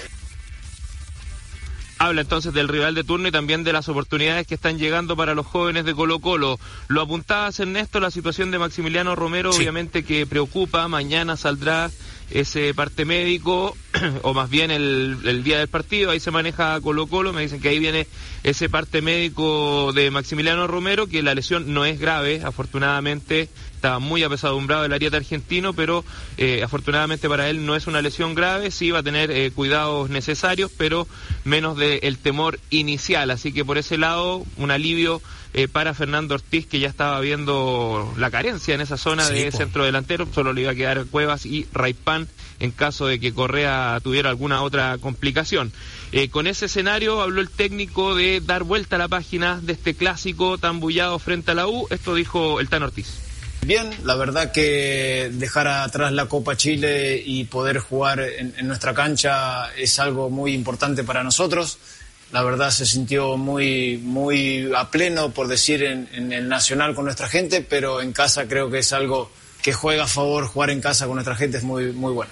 Habla entonces del rival de turno y también de las oportunidades que están llegando para los jóvenes de Colo Colo. Lo apuntabas, Ernesto, la situación de Maximiliano Romero, sí, obviamente que preocupa. Mañana saldrá ese parte médico, o más bien el, el día del partido, ahí se maneja Colo Colo, me dicen que ahí viene ese parte médico de Maximiliano Romero, que la lesión no es grave, afortunadamente. Está muy apesadumbrado el ariete argentino, pero eh, afortunadamente para él no es una lesión grave. Sí va a tener eh, cuidados necesarios, pero menos del temor inicial. Así que por ese lado, un alivio eh, para Fernando Ortiz, que ya estaba viendo la carencia en esa zona, sí, de po. centro delantero. Solo le iba a quedar Cuevas y Raipán en caso de que Correa tuviera alguna otra complicación. Eh, con ese escenario habló el técnico de dar vuelta a la página de este clásico tan bullado frente a la U. Esto dijo el Tano Ortiz. Bien, la verdad que dejar atrás la Copa Chile y poder jugar en, en nuestra cancha es algo muy importante para nosotros. La verdad se sintió muy, muy a pleno, por decir, en, en el Nacional con nuestra gente, pero en casa creo que es algo que juega a favor. Jugar en casa con nuestra gente es muy, muy bueno.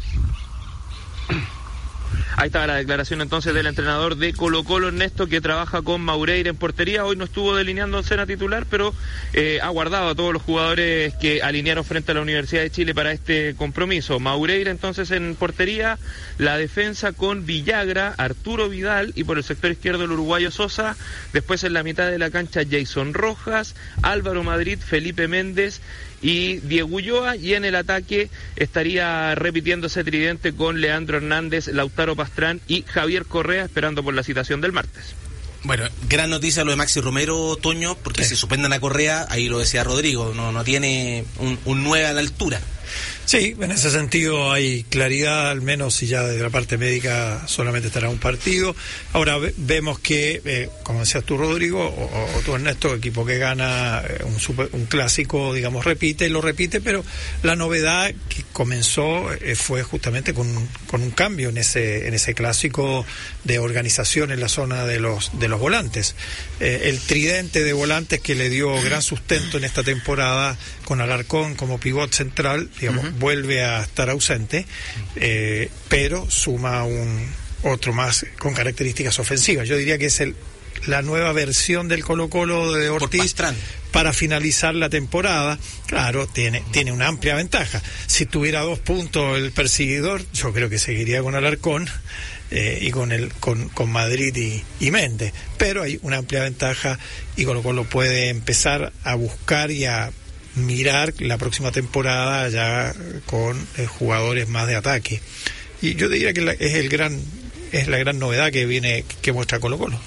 Ahí estaba la declaración entonces del entrenador de Colo Colo, Ernesto, que trabaja con Maureira en portería. Hoy no estuvo delineando en escena titular, pero eh, ha guardado a todos los jugadores que alinearon frente a la Universidad de Chile para este compromiso. Maureira entonces en portería, la defensa con Villagra, Arturo Vidal, y por el sector izquierdo el uruguayo Sosa. Después en la mitad de la cancha Jason Rojas, Álvaro Madrid, Felipe Méndez y Diego Ulloa, y en el ataque estaría repitiendo ese tridente con Leandro Hernández, Lautaro Pastrán y Javier Correa, esperando por la citación del martes. Bueno, gran noticia lo de Maxi Romero, Toño, porque sí, si suspenden a Correa, ahí lo decía Rodrigo, no, no tiene un, un nueve a la altura. Sí, en ese sentido hay claridad, al menos si ya desde la parte médica solamente estará un partido. Ahora ve, vemos que, eh, como decías tú, Rodrigo, o, o tú, Ernesto, equipo que gana eh, un, super, un clásico, digamos, repite, lo repite, pero la novedad que comenzó eh, fue justamente con, con un cambio en ese en ese clásico de organización en la zona de los de los volantes. Eh, el tridente de volantes que le dio gran sustento en esta temporada, con Alarcón como pivot central, digamos, uh-huh. vuelve a estar ausente, eh, pero suma un otro más con características ofensivas. Yo diría que es el la nueva versión del Colo-Colo de Ortiz para finalizar la temporada. Claro, tiene tiene una amplia ventaja. Si tuviera dos puntos el perseguidor, yo creo que seguiría con Alarcón eh, y con el con, con Madrid y, y Méndez, pero hay una amplia ventaja y Colo-Colo puede empezar a buscar y a mirar la próxima temporada ya con eh, jugadores más de ataque. Y yo diría que la, es el gran es la gran novedad que viene que muestra Colo-Colo.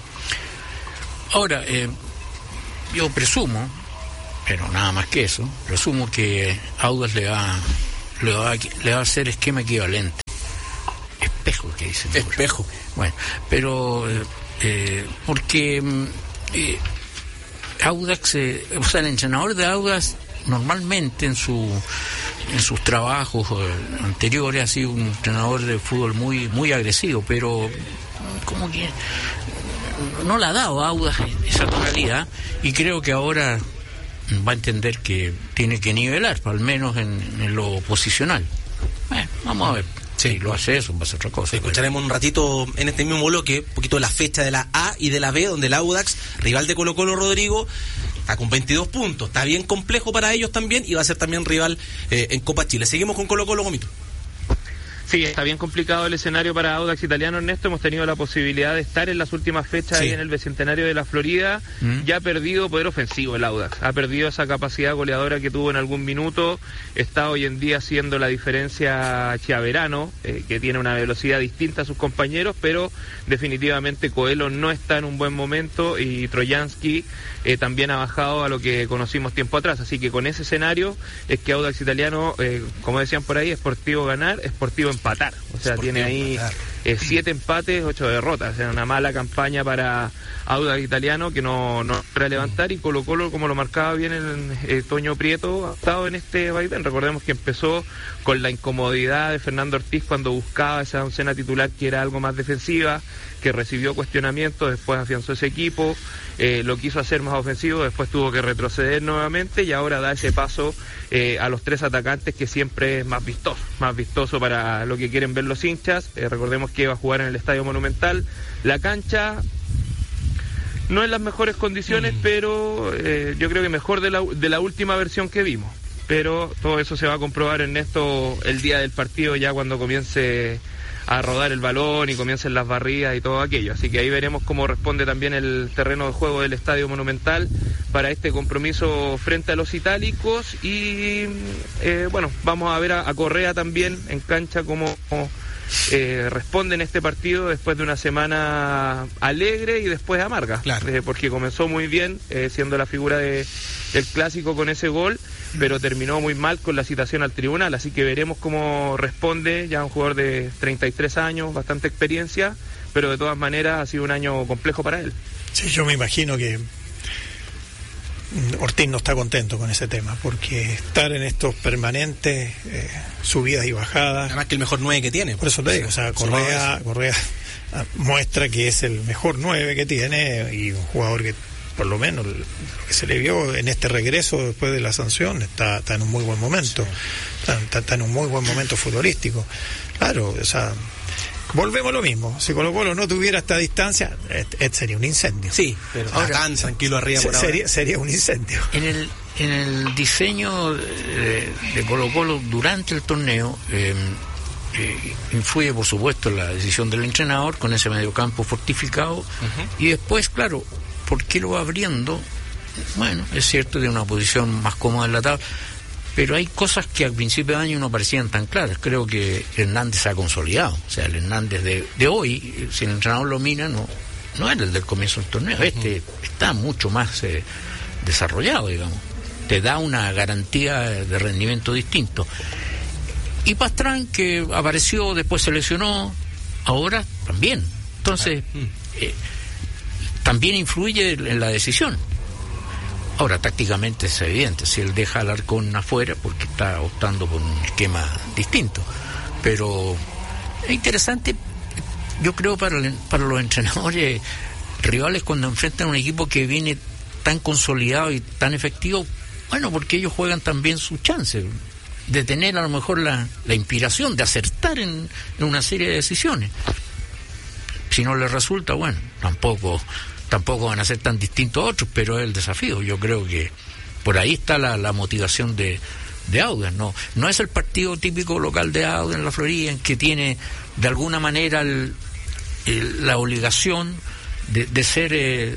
Ahora, eh, yo presumo, pero nada más que eso, presumo que Audax le va, le va, le va a hacer esquema equivalente. Espejo, que dicen. Espejo. Bueno, pero eh, eh, porque eh, Audax, eh, o sea, el entrenador de Audax normalmente en su en sus trabajos eh, anteriores ha sido un entrenador de fútbol muy muy agresivo, pero como que no le ha dado a Audax esa tonalidad y creo que ahora va a entender que tiene que nivelar, al menos en, en lo posicional. Bueno, vamos a ver. Sí. Si lo hace eso, va a ser otra cosa. Escucharemos un ratito en este mismo bloque un poquito de la fecha de la A y de la B, donde el Audax, rival de Colo-Colo, Rodrigo, está con veintidós puntos. Está bien complejo para ellos también y va a ser también rival eh, en Copa Chile. Seguimos con Colo-Colo, Gomito. Sí, está bien complicado el escenario para Audax Italiano, Ernesto. Hemos tenido la posibilidad de estar en las últimas fechas sí. ahí en el Bicentenario de la Florida. Mm. Ya ha perdido poder ofensivo el Audax. Ha perdido esa capacidad goleadora que tuvo en algún minuto. Está hoy en día haciendo la diferencia Chiaverano, eh, que tiene una velocidad distinta a sus compañeros, pero definitivamente Coelho no está en un buen momento y Trojansky eh, también ha bajado a lo que conocimos tiempo atrás. Así que con ese escenario es que Audax Italiano, eh, como decían por ahí, es sportivo ganar, es sportivo empatar, o sea, tiene ahí eh, siete empates, ocho derrotas, o sea, una mala campaña para Audax Italiano que no no para levantar, y Colo-Colo, como lo marcaba bien el eh, Toño Prieto, ha estado en este vaivén. Recordemos que empezó con la incomodidad de Fernando Ortiz cuando buscaba esa oncena titular que era algo más defensiva, que recibió cuestionamientos, después afianzó ese equipo, eh, lo quiso hacer más ofensivo, después tuvo que retroceder nuevamente y ahora da ese paso eh, a los tres atacantes, que siempre es más vistoso, más vistoso para lo que quieren ver los hinchas. Eh, recordemos que va a jugar en el Estadio Monumental. La cancha no en las mejores condiciones, mm. pero eh, yo creo que mejor de la, de la última versión que vimos. Pero todo eso se va a comprobar, Ernesto, el día del partido, ya cuando comience a rodar el balón y comiencen las barridas y todo aquello. Así que ahí veremos cómo responde también el terreno de juego del Estadio Monumental para este compromiso frente a los itálicos. Y eh, bueno, vamos a ver a, a Correa también en cancha cómo eh, responde en este partido después de una semana alegre y después amarga. Claro. Eh, porque comenzó muy bien, eh, siendo la figura de, del clásico con ese gol, pero terminó muy mal con la citación al tribunal, así que veremos cómo responde. Ya un jugador de treinta y tres años, bastante experiencia, pero de todas maneras ha sido un año complejo para él. Sí, yo me imagino que Ortiz no está contento con ese tema, porque estar en estos permanentes eh, subidas y bajadas. Además que el mejor nueve que tiene. Por eso te digo, o sea, Correa, Correa muestra que es el mejor nueve que tiene y un jugador que, por lo menos lo que se le vio en este regreso después de la sanción, está, está en un muy buen momento, sí. está, está, está en un muy buen momento futbolístico. Claro, o sea, volvemos a lo mismo. Si Colo-Colo no tuviera esta distancia, este sería un incendio. Sí, pero ahora, tan tranquilo arriba por sería, ahora. Sería un incendio. En el en el diseño de, de Colo-Colo durante el torneo eh, eh, influye, por supuesto, la decisión del entrenador con ese mediocampo fortificado, uh-huh. y después, claro, ¿por qué lo va abriendo? Bueno, es cierto, de una posición más cómoda en la tabla, pero hay cosas que al principio de año no parecían tan claras. Creo que Hernández se ha consolidado. O sea, el Hernández de, de hoy, si el entrenador lo mira, no, no es el del comienzo del torneo. Este está mucho más eh, desarrollado, digamos. Te da una garantía de rendimiento distinto. Y Pastrán, que apareció, después se lesionó, ahora también. Entonces, eh, también influye en la decisión. Ahora, tácticamente es evidente, si él deja al Alarcón afuera, porque está optando por un esquema distinto. Pero es interesante, yo creo, para, el, para los entrenadores rivales cuando enfrentan a un equipo que viene tan consolidado y tan efectivo, bueno, porque ellos juegan también sus chances de tener a lo mejor la, la inspiración de acertar en, en una serie de decisiones. Si no les resulta, bueno, tampoco tampoco van a ser tan distintos a otros, pero es el desafío. Yo creo que por ahí está la, la motivación de, de Audax. No, no es el partido típico local de Audax en la Florida, en que tiene de alguna manera el, el, la obligación de, de ser eh,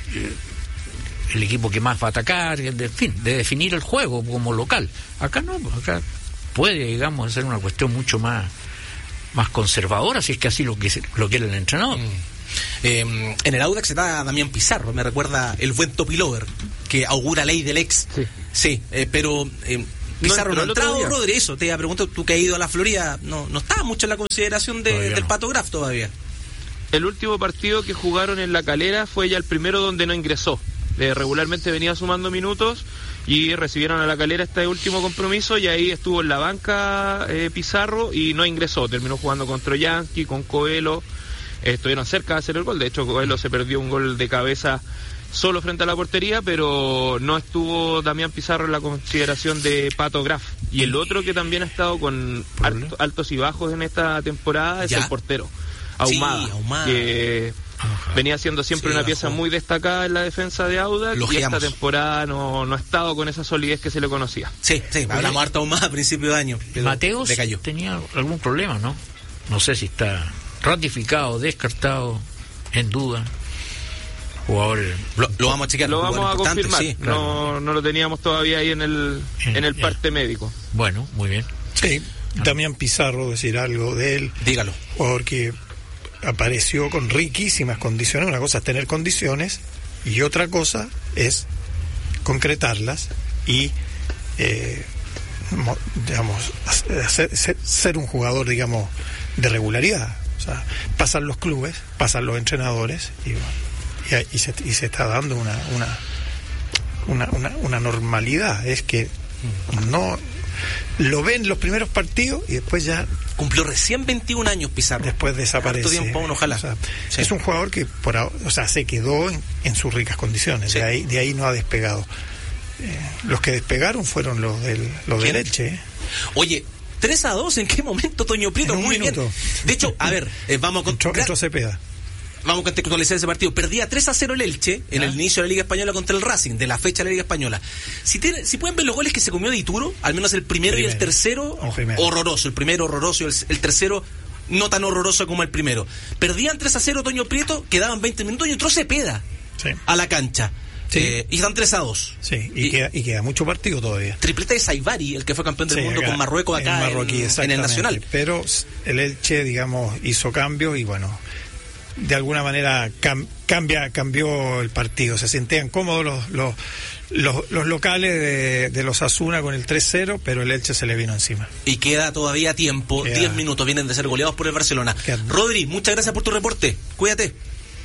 el equipo que más va a atacar, de, en fin, de definir el juego como local. Acá no, acá puede, digamos, ser una cuestión mucho más más conservadora, si es que así lo que lo quiere el entrenador. Mm. Eh, en el Audax está Damián Pizarro, me recuerda el buen Topilover, que augura ley del ex. Sí, sí eh, pero eh, Pizarro no, no ha entrado, Rodri, eso, te pregunto, tú que has ido a la Florida, no, no está mucho en la consideración de, del no. Pato Graf todavía. El último partido que jugaron en La Calera fue ya el primero donde no ingresó. Eh, regularmente venía sumando minutos y recibieron a La Calera este último compromiso y ahí estuvo en la banca eh, Pizarro y no ingresó, terminó jugando con Troyansky, con Coelho, eh, estuvieron cerca de hacer el gol, de hecho Coelho se perdió un gol de cabeza solo frente a la portería, pero no estuvo Damián Pizarro en la consideración de Pato Graf. Y el otro que también ha estado con alto, altos y bajos en esta temporada es ¿Ya? el portero Ahumada, sí, Ahumada. que Ajá. venía siendo siempre sí, una pieza bajó. muy destacada en la defensa de Audax y esta temporada no, no ha estado con esa solidez que se le conocía. Sí, sí, hablamos harto Ahumada a principio de año. Mateos tenía algún problema, ¿no? No sé si está ratificado, descartado, en duda. Jugador, lo, lo vamos a chequear. Lo vamos a confirmar. Sí, claro. No, no lo teníamos todavía ahí en el, en el parte médico. Bueno, muy bien. Sí, Damián Pizarro, decir algo de él. Dígalo. Jugador que apareció con riquísimas condiciones. Una cosa es tener condiciones y otra cosa es concretarlas y eh, digamos hacer, ser, ser un jugador, digamos, de regularidad. O sea, pasan los clubes, pasan los entrenadores y, y, y, se, y se está dando una una, una una una normalidad. Es que no lo ven los primeros partidos y después ya cumplió recién veintiún años Pizarro. Después desaparece. Tiempo, ojalá. O sea, sí. Es un jugador que por ahora, o sea, se quedó en, en sus ricas condiciones. Sí. De ahí de ahí no ha despegado. Eh, los que despegaron fueron los del los del Elche. ¿eh? Oye, tres a dos, ¿en qué momento, Toño Prieto? Muy minuto. bien. De hecho, a ver, eh, vamos a con... Entró Cepeda. Vamos a contextualizar ese partido. Perdía tres a cero el Elche en ¿Ah? el inicio de la Liga Española contra el Racing, de la fecha de la Liga Española. Si, tiene, si pueden ver los goles que se comió de Ituro, al menos el primero, primero. y el tercero, horroroso. El primero horroroso y el, el tercero no tan horroroso como el primero. Perdían tres a cero Toño Prieto, quedaban veinte minutos y entró Cepeda sí. a la cancha. Sí. Eh, y están tres a dos. Sí, y, y, queda, y queda mucho partido todavía. Tripleta de Saibari, el que fue campeón del sí, mundo acá, con Marruecos acá en, Marroquí, en, en el Nacional. Pero el Elche, digamos, hizo cambio y bueno, de alguna manera cam, cambia cambió el partido. Se sentían cómodos los los, los, los locales de, de los Asuna con el tres cero, pero el Elche se le vino encima. Y queda todavía tiempo, diez minutos, vienen de ser goleados por el Barcelona. Queda. Rodri, muchas gracias por tu reporte. Cuídate.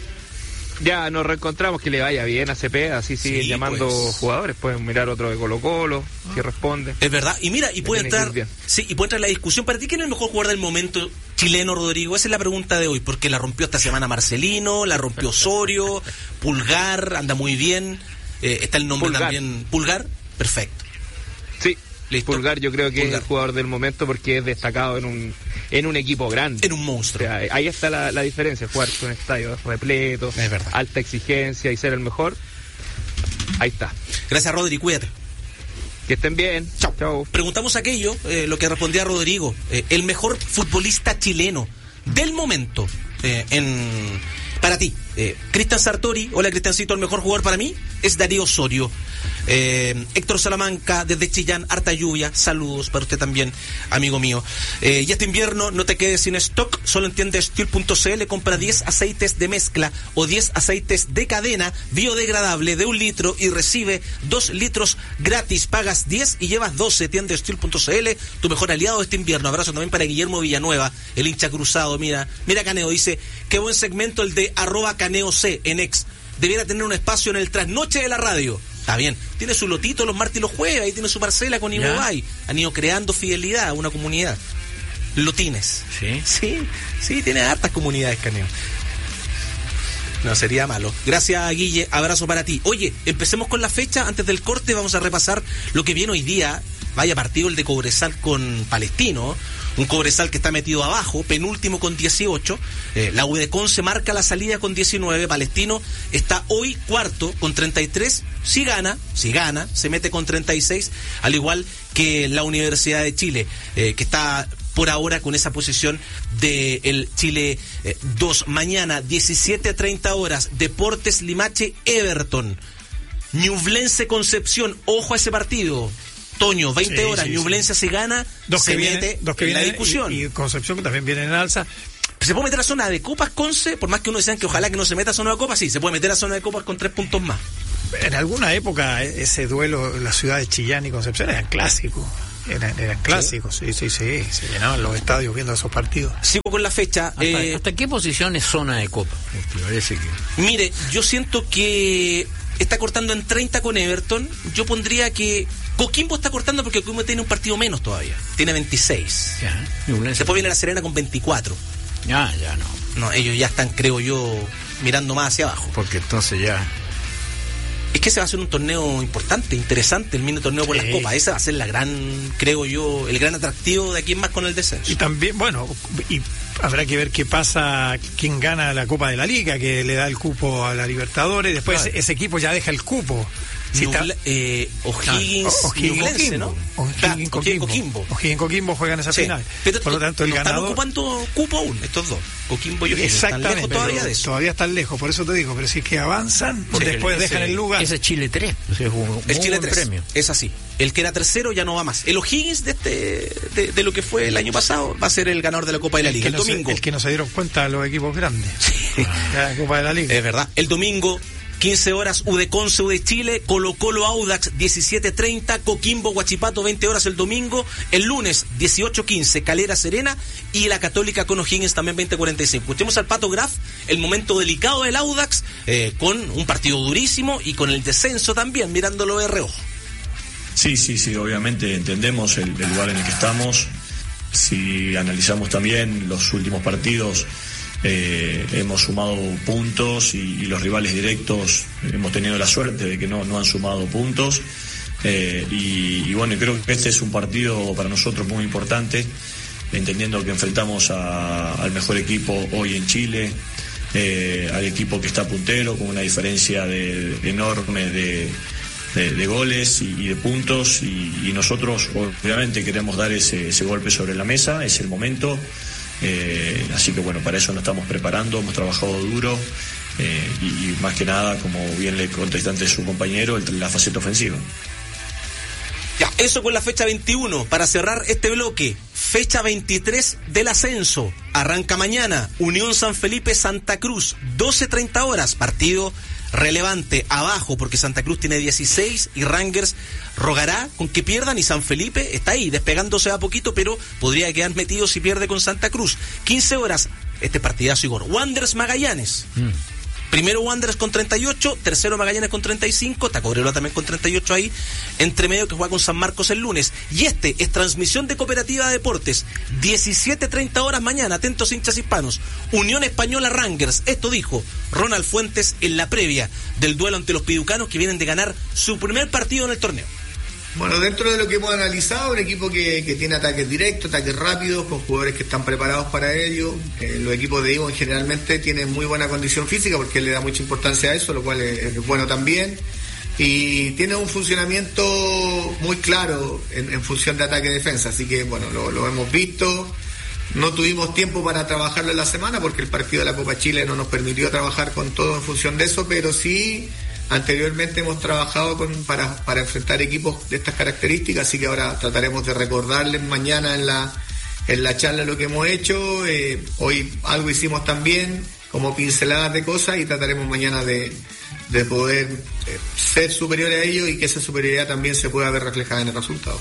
Ya nos reencontramos, que le vaya bien a Cepeda, así siguen sí, llamando pues. jugadores, pueden mirar otro de Colo Colo, ah. si responde. Es verdad, y mira, y puede entrar, sí, y puede entrar la discusión. ¿Para ti quién es el mejor jugador del momento chileno, Rodrigo? Esa es la pregunta de hoy, porque la rompió esta semana Marcelino, la rompió Osorio, Pulgar, anda muy bien, eh, está el nombre Pulgar. también, Pulgar, perfecto. Sí. Listo. Pulgar yo creo que Pulgar. es el jugador del momento porque es destacado en un en un equipo grande. En un monstruo. O sea, ahí está la, la diferencia, jugar con estadios repletos, alta exigencia y ser el mejor. Ahí está. Gracias, Rodri, cuídate. Que estén bien. Chao. Chao. Preguntamos aquello, eh, lo que respondía Rodrigo, eh, el mejor futbolista chileno del momento eh, en para ti. Eh, Cristian Sartori, hola Cristiancito, el mejor jugador para mí es Darío Osorio. Eh, Héctor Salamanca, desde Chillán, harta lluvia, saludos para usted también, amigo mío. Eh, y este invierno no te quedes sin stock, solo en tienda steel punto c l, compra diez aceites de mezcla o diez aceites de cadena biodegradable de un litro y recibe dos litros gratis, pagas diez y llevas doce, tienda steel punto c l, tu mejor aliado este invierno. Abrazo también para Guillermo Villanueva, el hincha cruzado, mira, mira Caneo, dice, qué buen segmento el de arroba Caneo C en ex, debiera tener un espacio en el trasnoche de la radio. Está bien, tiene su lotito los martes y los jueves, ahí tiene su parcela con Ibobay. Han ido creando fidelidad a una comunidad. Lotines. Sí. Sí, sí, tiene hartas comunidades, Caneo. No, sería malo. Gracias, Guille, abrazo para ti. Oye, empecemos con la fecha, antes del corte vamos a repasar lo que viene hoy día. Vaya partido el de Cobresal con Palestino. Un Cobresal que está metido abajo, penúltimo con dieciocho. Eh, la U de Conce marca la salida con diecinueve. Palestino está hoy cuarto con treinta y tres. Si gana, si gana, se mete con treinta y seis, al igual que la Universidad de Chile, eh, que está por ahora con esa posición de el Chile eh, dos. Mañana, diecisiete a treinta horas, Deportes Limache, Everton. Ñublense Concepción, ojo a ese partido. Toño, veinte horas, sí, sí, Ñublense sí. se gana, dos se que mete viene, dos que en la viene, discusión. Y, y Concepción que también viene en alza. ¿Se puede meter a zona de copas, Conce? Por más que uno decían que ojalá que no se meta a zona de copas, sí, se puede meter a zona de copas con tres puntos más. En alguna época ese duelo en la ciudad de Chillán y Concepción eran clásicos. Eran, eran clásicos, sí, sí, sí, sí. Se llenaban los estadios viendo esos partidos. Sigo con la fecha. ¿Hasta, eh, ¿hasta qué posición es zona de copa? Me parece que... Mire, yo siento que está cortando en treinta con Everton. Yo pondría que Coquimbo está cortando porque Coquimbo tiene un partido menos todavía. Tiene veintiséis. Ya. Después viene la Serena con veinticuatro. Ya, ya no. No, ellos ya están, creo yo, mirando más hacia abajo. Porque entonces ya... Es que ese va a ser un torneo importante, interesante, el mini torneo por sí. las copas. Ese va a ser la gran, creo yo, el gran atractivo de aquí en más con el descenso. Y también, bueno, y habrá que ver qué pasa, quién gana la Copa de la Liga, que le da el cupo a la Libertadores. Después claro. ese, ese equipo ya deja el cupo. Si Nubla, está, eh, O'Higgins, ah, O'Higgins Ñublense, ¿no? O'Higgins Coquimbo. Coquimbo. O'Higgins Coquimbo juegan esa sí. final. Pero por lo tanto, el no ganador... están ocupando cupo aún, estos dos. Coquimbo y O'Higgins. Exactamente. Están lejos todavía de eso. Todavía están lejos, por eso te digo. Pero si es que avanzan, sí, después el, dejan ese, el lugar. Ese es Chile tres. O sea, es un, el Chile tres. Premio. Es así. El que era tercero ya no va más. El O'Higgins de, este, de, de lo que fue el año pasado va a ser el ganador de la Copa de la Liga. El, el domingo. Se, el que no se dieron cuenta los equipos grandes. Sí. La Copa de la Liga. Es verdad. El domingo... quince horas, U de Conce, U de Chile, Colo Colo Audax, diecisiete treinta, Coquimbo Huachipato, veinte horas el domingo, el lunes, dieciocho quince, Calera Serena y la Católica con O'Higgins también veinte cuarenta y cinco. Escuchemos al Pato Graf, el momento delicado del Audax, eh, con un partido durísimo y con el descenso también, mirándolo de reojo. Sí, sí, sí, obviamente entendemos el, el lugar en el que estamos. Si analizamos también los últimos partidos, Eh, hemos sumado puntos y, y los rivales directos hemos tenido la suerte de que no, no han sumado puntos eh, y, y bueno, creo que este es un partido para nosotros muy importante, entendiendo que enfrentamos a, al mejor equipo hoy en Chile, eh, al equipo que está puntero con una diferencia de, de enorme de, de, de goles y, y de puntos y, y nosotros obviamente queremos dar ese, ese golpe sobre la mesa, es el momento. Eh, así que bueno, para eso nos estamos preparando, hemos trabajado duro eh, y, y más que nada, como bien le contestó antes su compañero, el, la faceta ofensiva. Ya, eso con la fecha veintiuno. Para cerrar este bloque, fecha veintitrés del ascenso. Arranca mañana, Unión San Felipe Santa Cruz, doce treinta horas, partido relevante abajo porque Santa Cruz tiene dieciséis y Rangers rogará con que pierdan y San Felipe está ahí despegándose a poquito, pero podría quedar metido si pierde con Santa Cruz. quince horas, este partidazo, Igor. Wanderers Magallanes. Mm. Primero Wanderers con treinta y ocho, tercero Magallanes con treinta y cinco, Tacobrelo también con treinta y ocho ahí, entre medio que juega con San Marcos el lunes. Y este es transmisión de Cooperativa de Deportes, diecisiete treinta horas mañana, atentos hinchas hispanos, Unión Española Rangers. Esto dijo Ronald Fuentes en la previa del duelo ante los piducanos que vienen de ganar su primer partido en el torneo. Bueno, dentro de lo que hemos analizado, un equipo que, que tiene ataques directos, ataques rápidos, con jugadores que están preparados para ello. Eh, los equipos de Ivo generalmente tienen muy buena condición física porque él le da mucha importancia a eso, lo cual es, es bueno también. Y tiene un funcionamiento muy claro en, en función de ataque-defensa, así que bueno, lo, lo hemos visto. No tuvimos tiempo para trabajarlo en la semana porque el partido de la Copa Chile no nos permitió trabajar con todo en función de eso, pero sí... Anteriormente hemos trabajado con, para, para enfrentar equipos de estas características, así que ahora trataremos de recordarles mañana en la, en la charla lo que hemos hecho. Eh, hoy algo hicimos también, como pinceladas de cosas, y trataremos mañana de, de poder eh, ser superiores a ellos y que esa superioridad también se pueda ver reflejada en el resultado.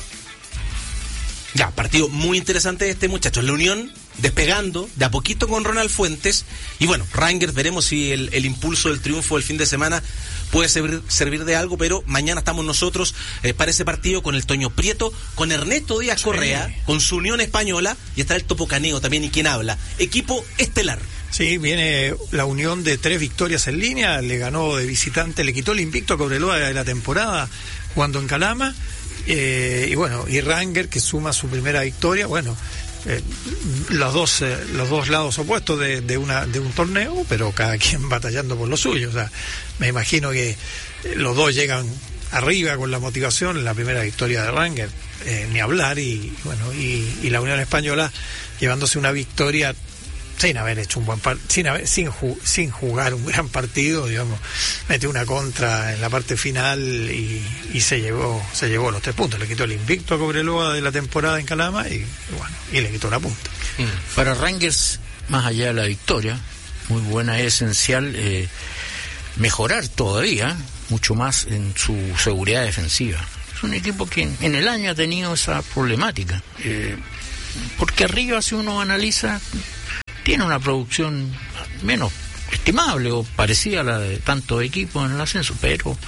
Ya, partido muy interesante de este muchacho. La Unión despegando de a poquito con Ronald Fuentes. Y bueno, Rangers, veremos si el, el impulso del triunfo del fin de semana puede servir, servir de algo, pero mañana estamos nosotros eh, para ese partido con el Toño Prieto, con Ernesto Díaz Correa, sí, con su Unión Española, y está el Topo Caneo también, y quien habla. Equipo estelar. Sí, viene la Unión de tres victorias en línea, le ganó de visitante, le quitó el invicto a Cobreloa de la temporada jugando en Calama. Eh, y bueno, y Ranger que suma su primera victoria, bueno, eh, los dos eh, los dos lados opuestos de, de una de un torneo, pero cada quien batallando por lo suyo. O sea, me imagino que eh, los dos llegan arriba con la motivación, la primera victoria de Rangers, eh, ni hablar, y bueno, y, y la Unión Española llevándose una victoria sin haber hecho un buen partido, sin haber, sin, ju sin jugar un gran partido, digamos, metió una contra en la parte final y, y se llevó se llevó los tres puntos, le quitó el invicto a Cobreloa de la temporada en Calama y, y bueno, y le quitó la punta. Mm. Para Rangers, más allá de la victoria, muy buena, es esencial eh, mejorar todavía mucho más en su seguridad defensiva. Es un equipo que en el año ha tenido esa problemática, eh, porque arriba, si uno analiza, tiene una producción menos estimable o parecida a la de tantos equipos en el ascenso, pero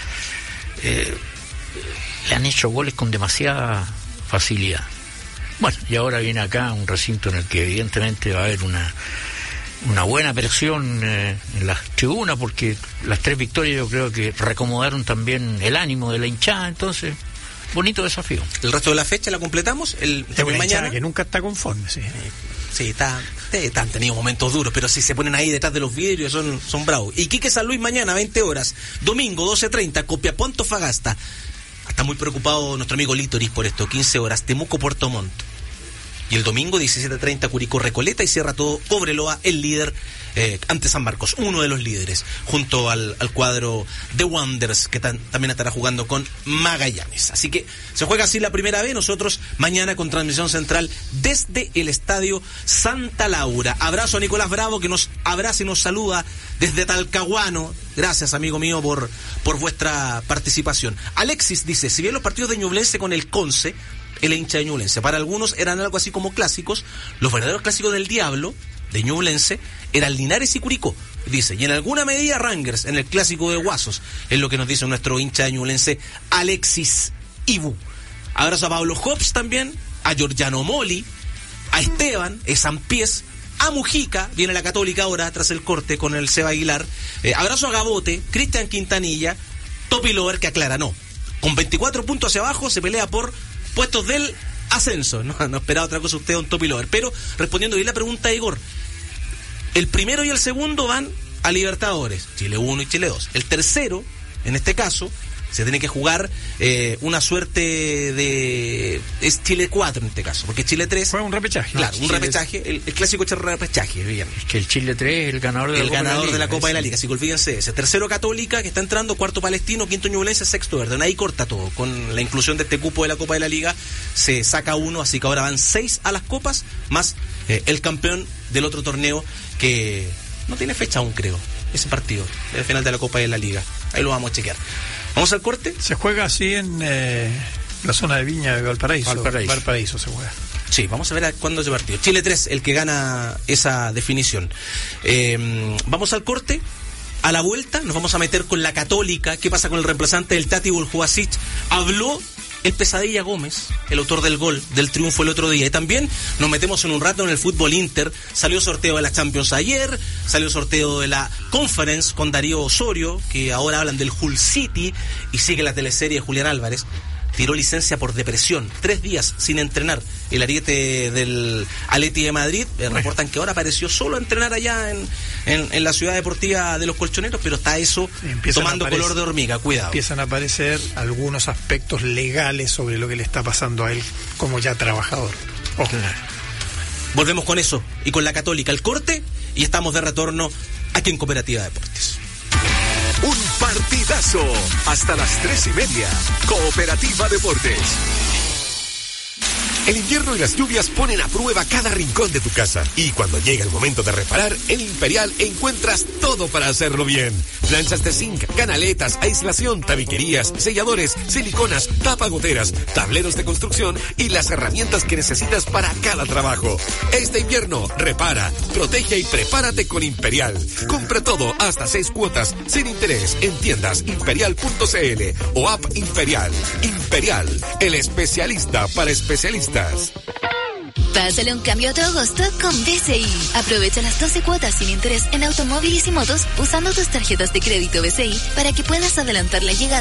eh, le han hecho goles con demasiada facilidad. Bueno, y ahora viene acá un recinto en el que evidentemente va a haber una una buena presión eh, en las tribunas, porque las tres victorias yo creo que reacomodaron también el ánimo de la hinchada, entonces bonito desafío. El resto de la fecha la completamos el de mañana, que nunca está conforme, sí. Sí, está, está, han tenido momentos duros, pero si se ponen ahí detrás de los vidrios son, son bravos. Iquique San Luis mañana, veinte horas. Domingo, doce treinta, Copiapó Antofagasta. Está muy preocupado nuestro amigo Litoris por esto, quince horas, Temuco Puerto Montt. Y el domingo, diecisiete treinta, Curicó Recoleta, y cierra todo Cobreloa, el líder eh, ante San Marcos, uno de los líderes, junto al, al cuadro de Wanderers, que tan, también estará jugando con Magallanes. Así que se juega así la primera vez, nosotros mañana con transmisión central desde el Estadio Santa Laura. Abrazo a Nicolás Bravo, que nos abraza y nos saluda desde Talcahuano. Gracias, amigo mío, por, por vuestra participación. Alexis dice, si bien los partidos de Ñublense con el Conce, el hincha de Ñublense, para algunos eran algo así como clásicos, los verdaderos clásicos del diablo de Ñublense eran Linares y Curicó, dice, y en alguna medida Rangers en el clásico de Guasos, es lo que nos dice nuestro hincha de Ñublense, Alexis Ibu. Abrazo a Pablo Hobbs también, a Giorgiano Moli, a Esteban, a San Pies, a Mujica, viene la Católica ahora tras el corte con el Seba Aguilar, eh, abrazo a Gabote, Cristian Quintanilla, Topi Lover, que aclara, no, con veinticuatro puntos hacia abajo se pelea por puestos del ascenso. No, no esperaba otra cosa usted, don Topi Lover. Pero, respondiendo bien la pregunta de Igor, el primero y el segundo van a Libertadores, Chile uno y Chile dos. El tercero, en este caso, se tiene que jugar eh, una suerte de... es Chile cuatro en este caso, porque Chile tres... Fue un repechaje. Claro, no, un Chile repechaje, el, el clásico repechaje, bien. Es que el Chile tres es el ganador de el la Copa ganador de la Liga, de la Copa de la Liga, así que olvídense ese. Tercero Católica, que está entrando, cuarto Palestino, quinto Ñublense, sexto Verde. Ahí corta todo. Con la inclusión de este cupo de la Copa de la Liga se saca uno, así que ahora van seis a las copas, más eh, el campeón del otro torneo que no tiene fecha aún, creo, ese partido, el final de la Copa de la Liga. Ahí lo vamos a chequear. ¿Vamos al corte? Se juega así en eh, la zona de Viña de Valparaíso. Valparaíso. Valparaíso se juega. Sí, vamos a ver a cuándo es el partido. Chile tres, el que gana esa definición. Eh, vamos al corte. A la vuelta nos vamos a meter con la Católica. ¿Qué pasa con el reemplazante del Tati Buljuasic? Habló el Pesadilla Gómez, el autor del gol del triunfo el otro día. Y también nos metemos en un rato en el fútbol Inter. Salió sorteo de la Champions ayer, salió sorteo de la Conference con Darío Osorio, que ahora hablan del Hull City, y sigue la teleserie de Julián Álvarez. Tiró licencia por depresión, tres días sin entrenar. El ariete del Atleti de Madrid, eh, reportan que ahora apareció solo a entrenar allá en, en, en la ciudad deportiva de los Colchoneros, pero está eso sí, tomando aparecer, color de hormiga, cuidado. Empiezan a aparecer algunos aspectos legales sobre lo que le está pasando a él como ya trabajador. Ojo. Volvemos con eso y con la Católica, el corte, y estamos de retorno aquí en Cooperativa Deportes. Un partidazo hasta las tres y media. Cooperativa Deportes. El invierno y las lluvias ponen a prueba cada rincón de tu casa. Y cuando llega el momento de reparar, en Imperial encuentras todo para hacerlo bien. Planchas de zinc, canaletas, aislación, tabiquerías, selladores, siliconas, tapagoteras, tableros de construcción y las herramientas que necesitas para cada trabajo. Este invierno, repara, protege y prepárate con Imperial. Compra todo hasta seis cuotas sin interés en tiendas imperial punto c l o app Imperial. Imperial, el especialista para especialistas. Pásale un cambio a tu agosto con B C I. Aprovecha las doce cuotas sin interés en automóviles y motos usando tus tarjetas de crédito B C I para que puedas adelantar la llegada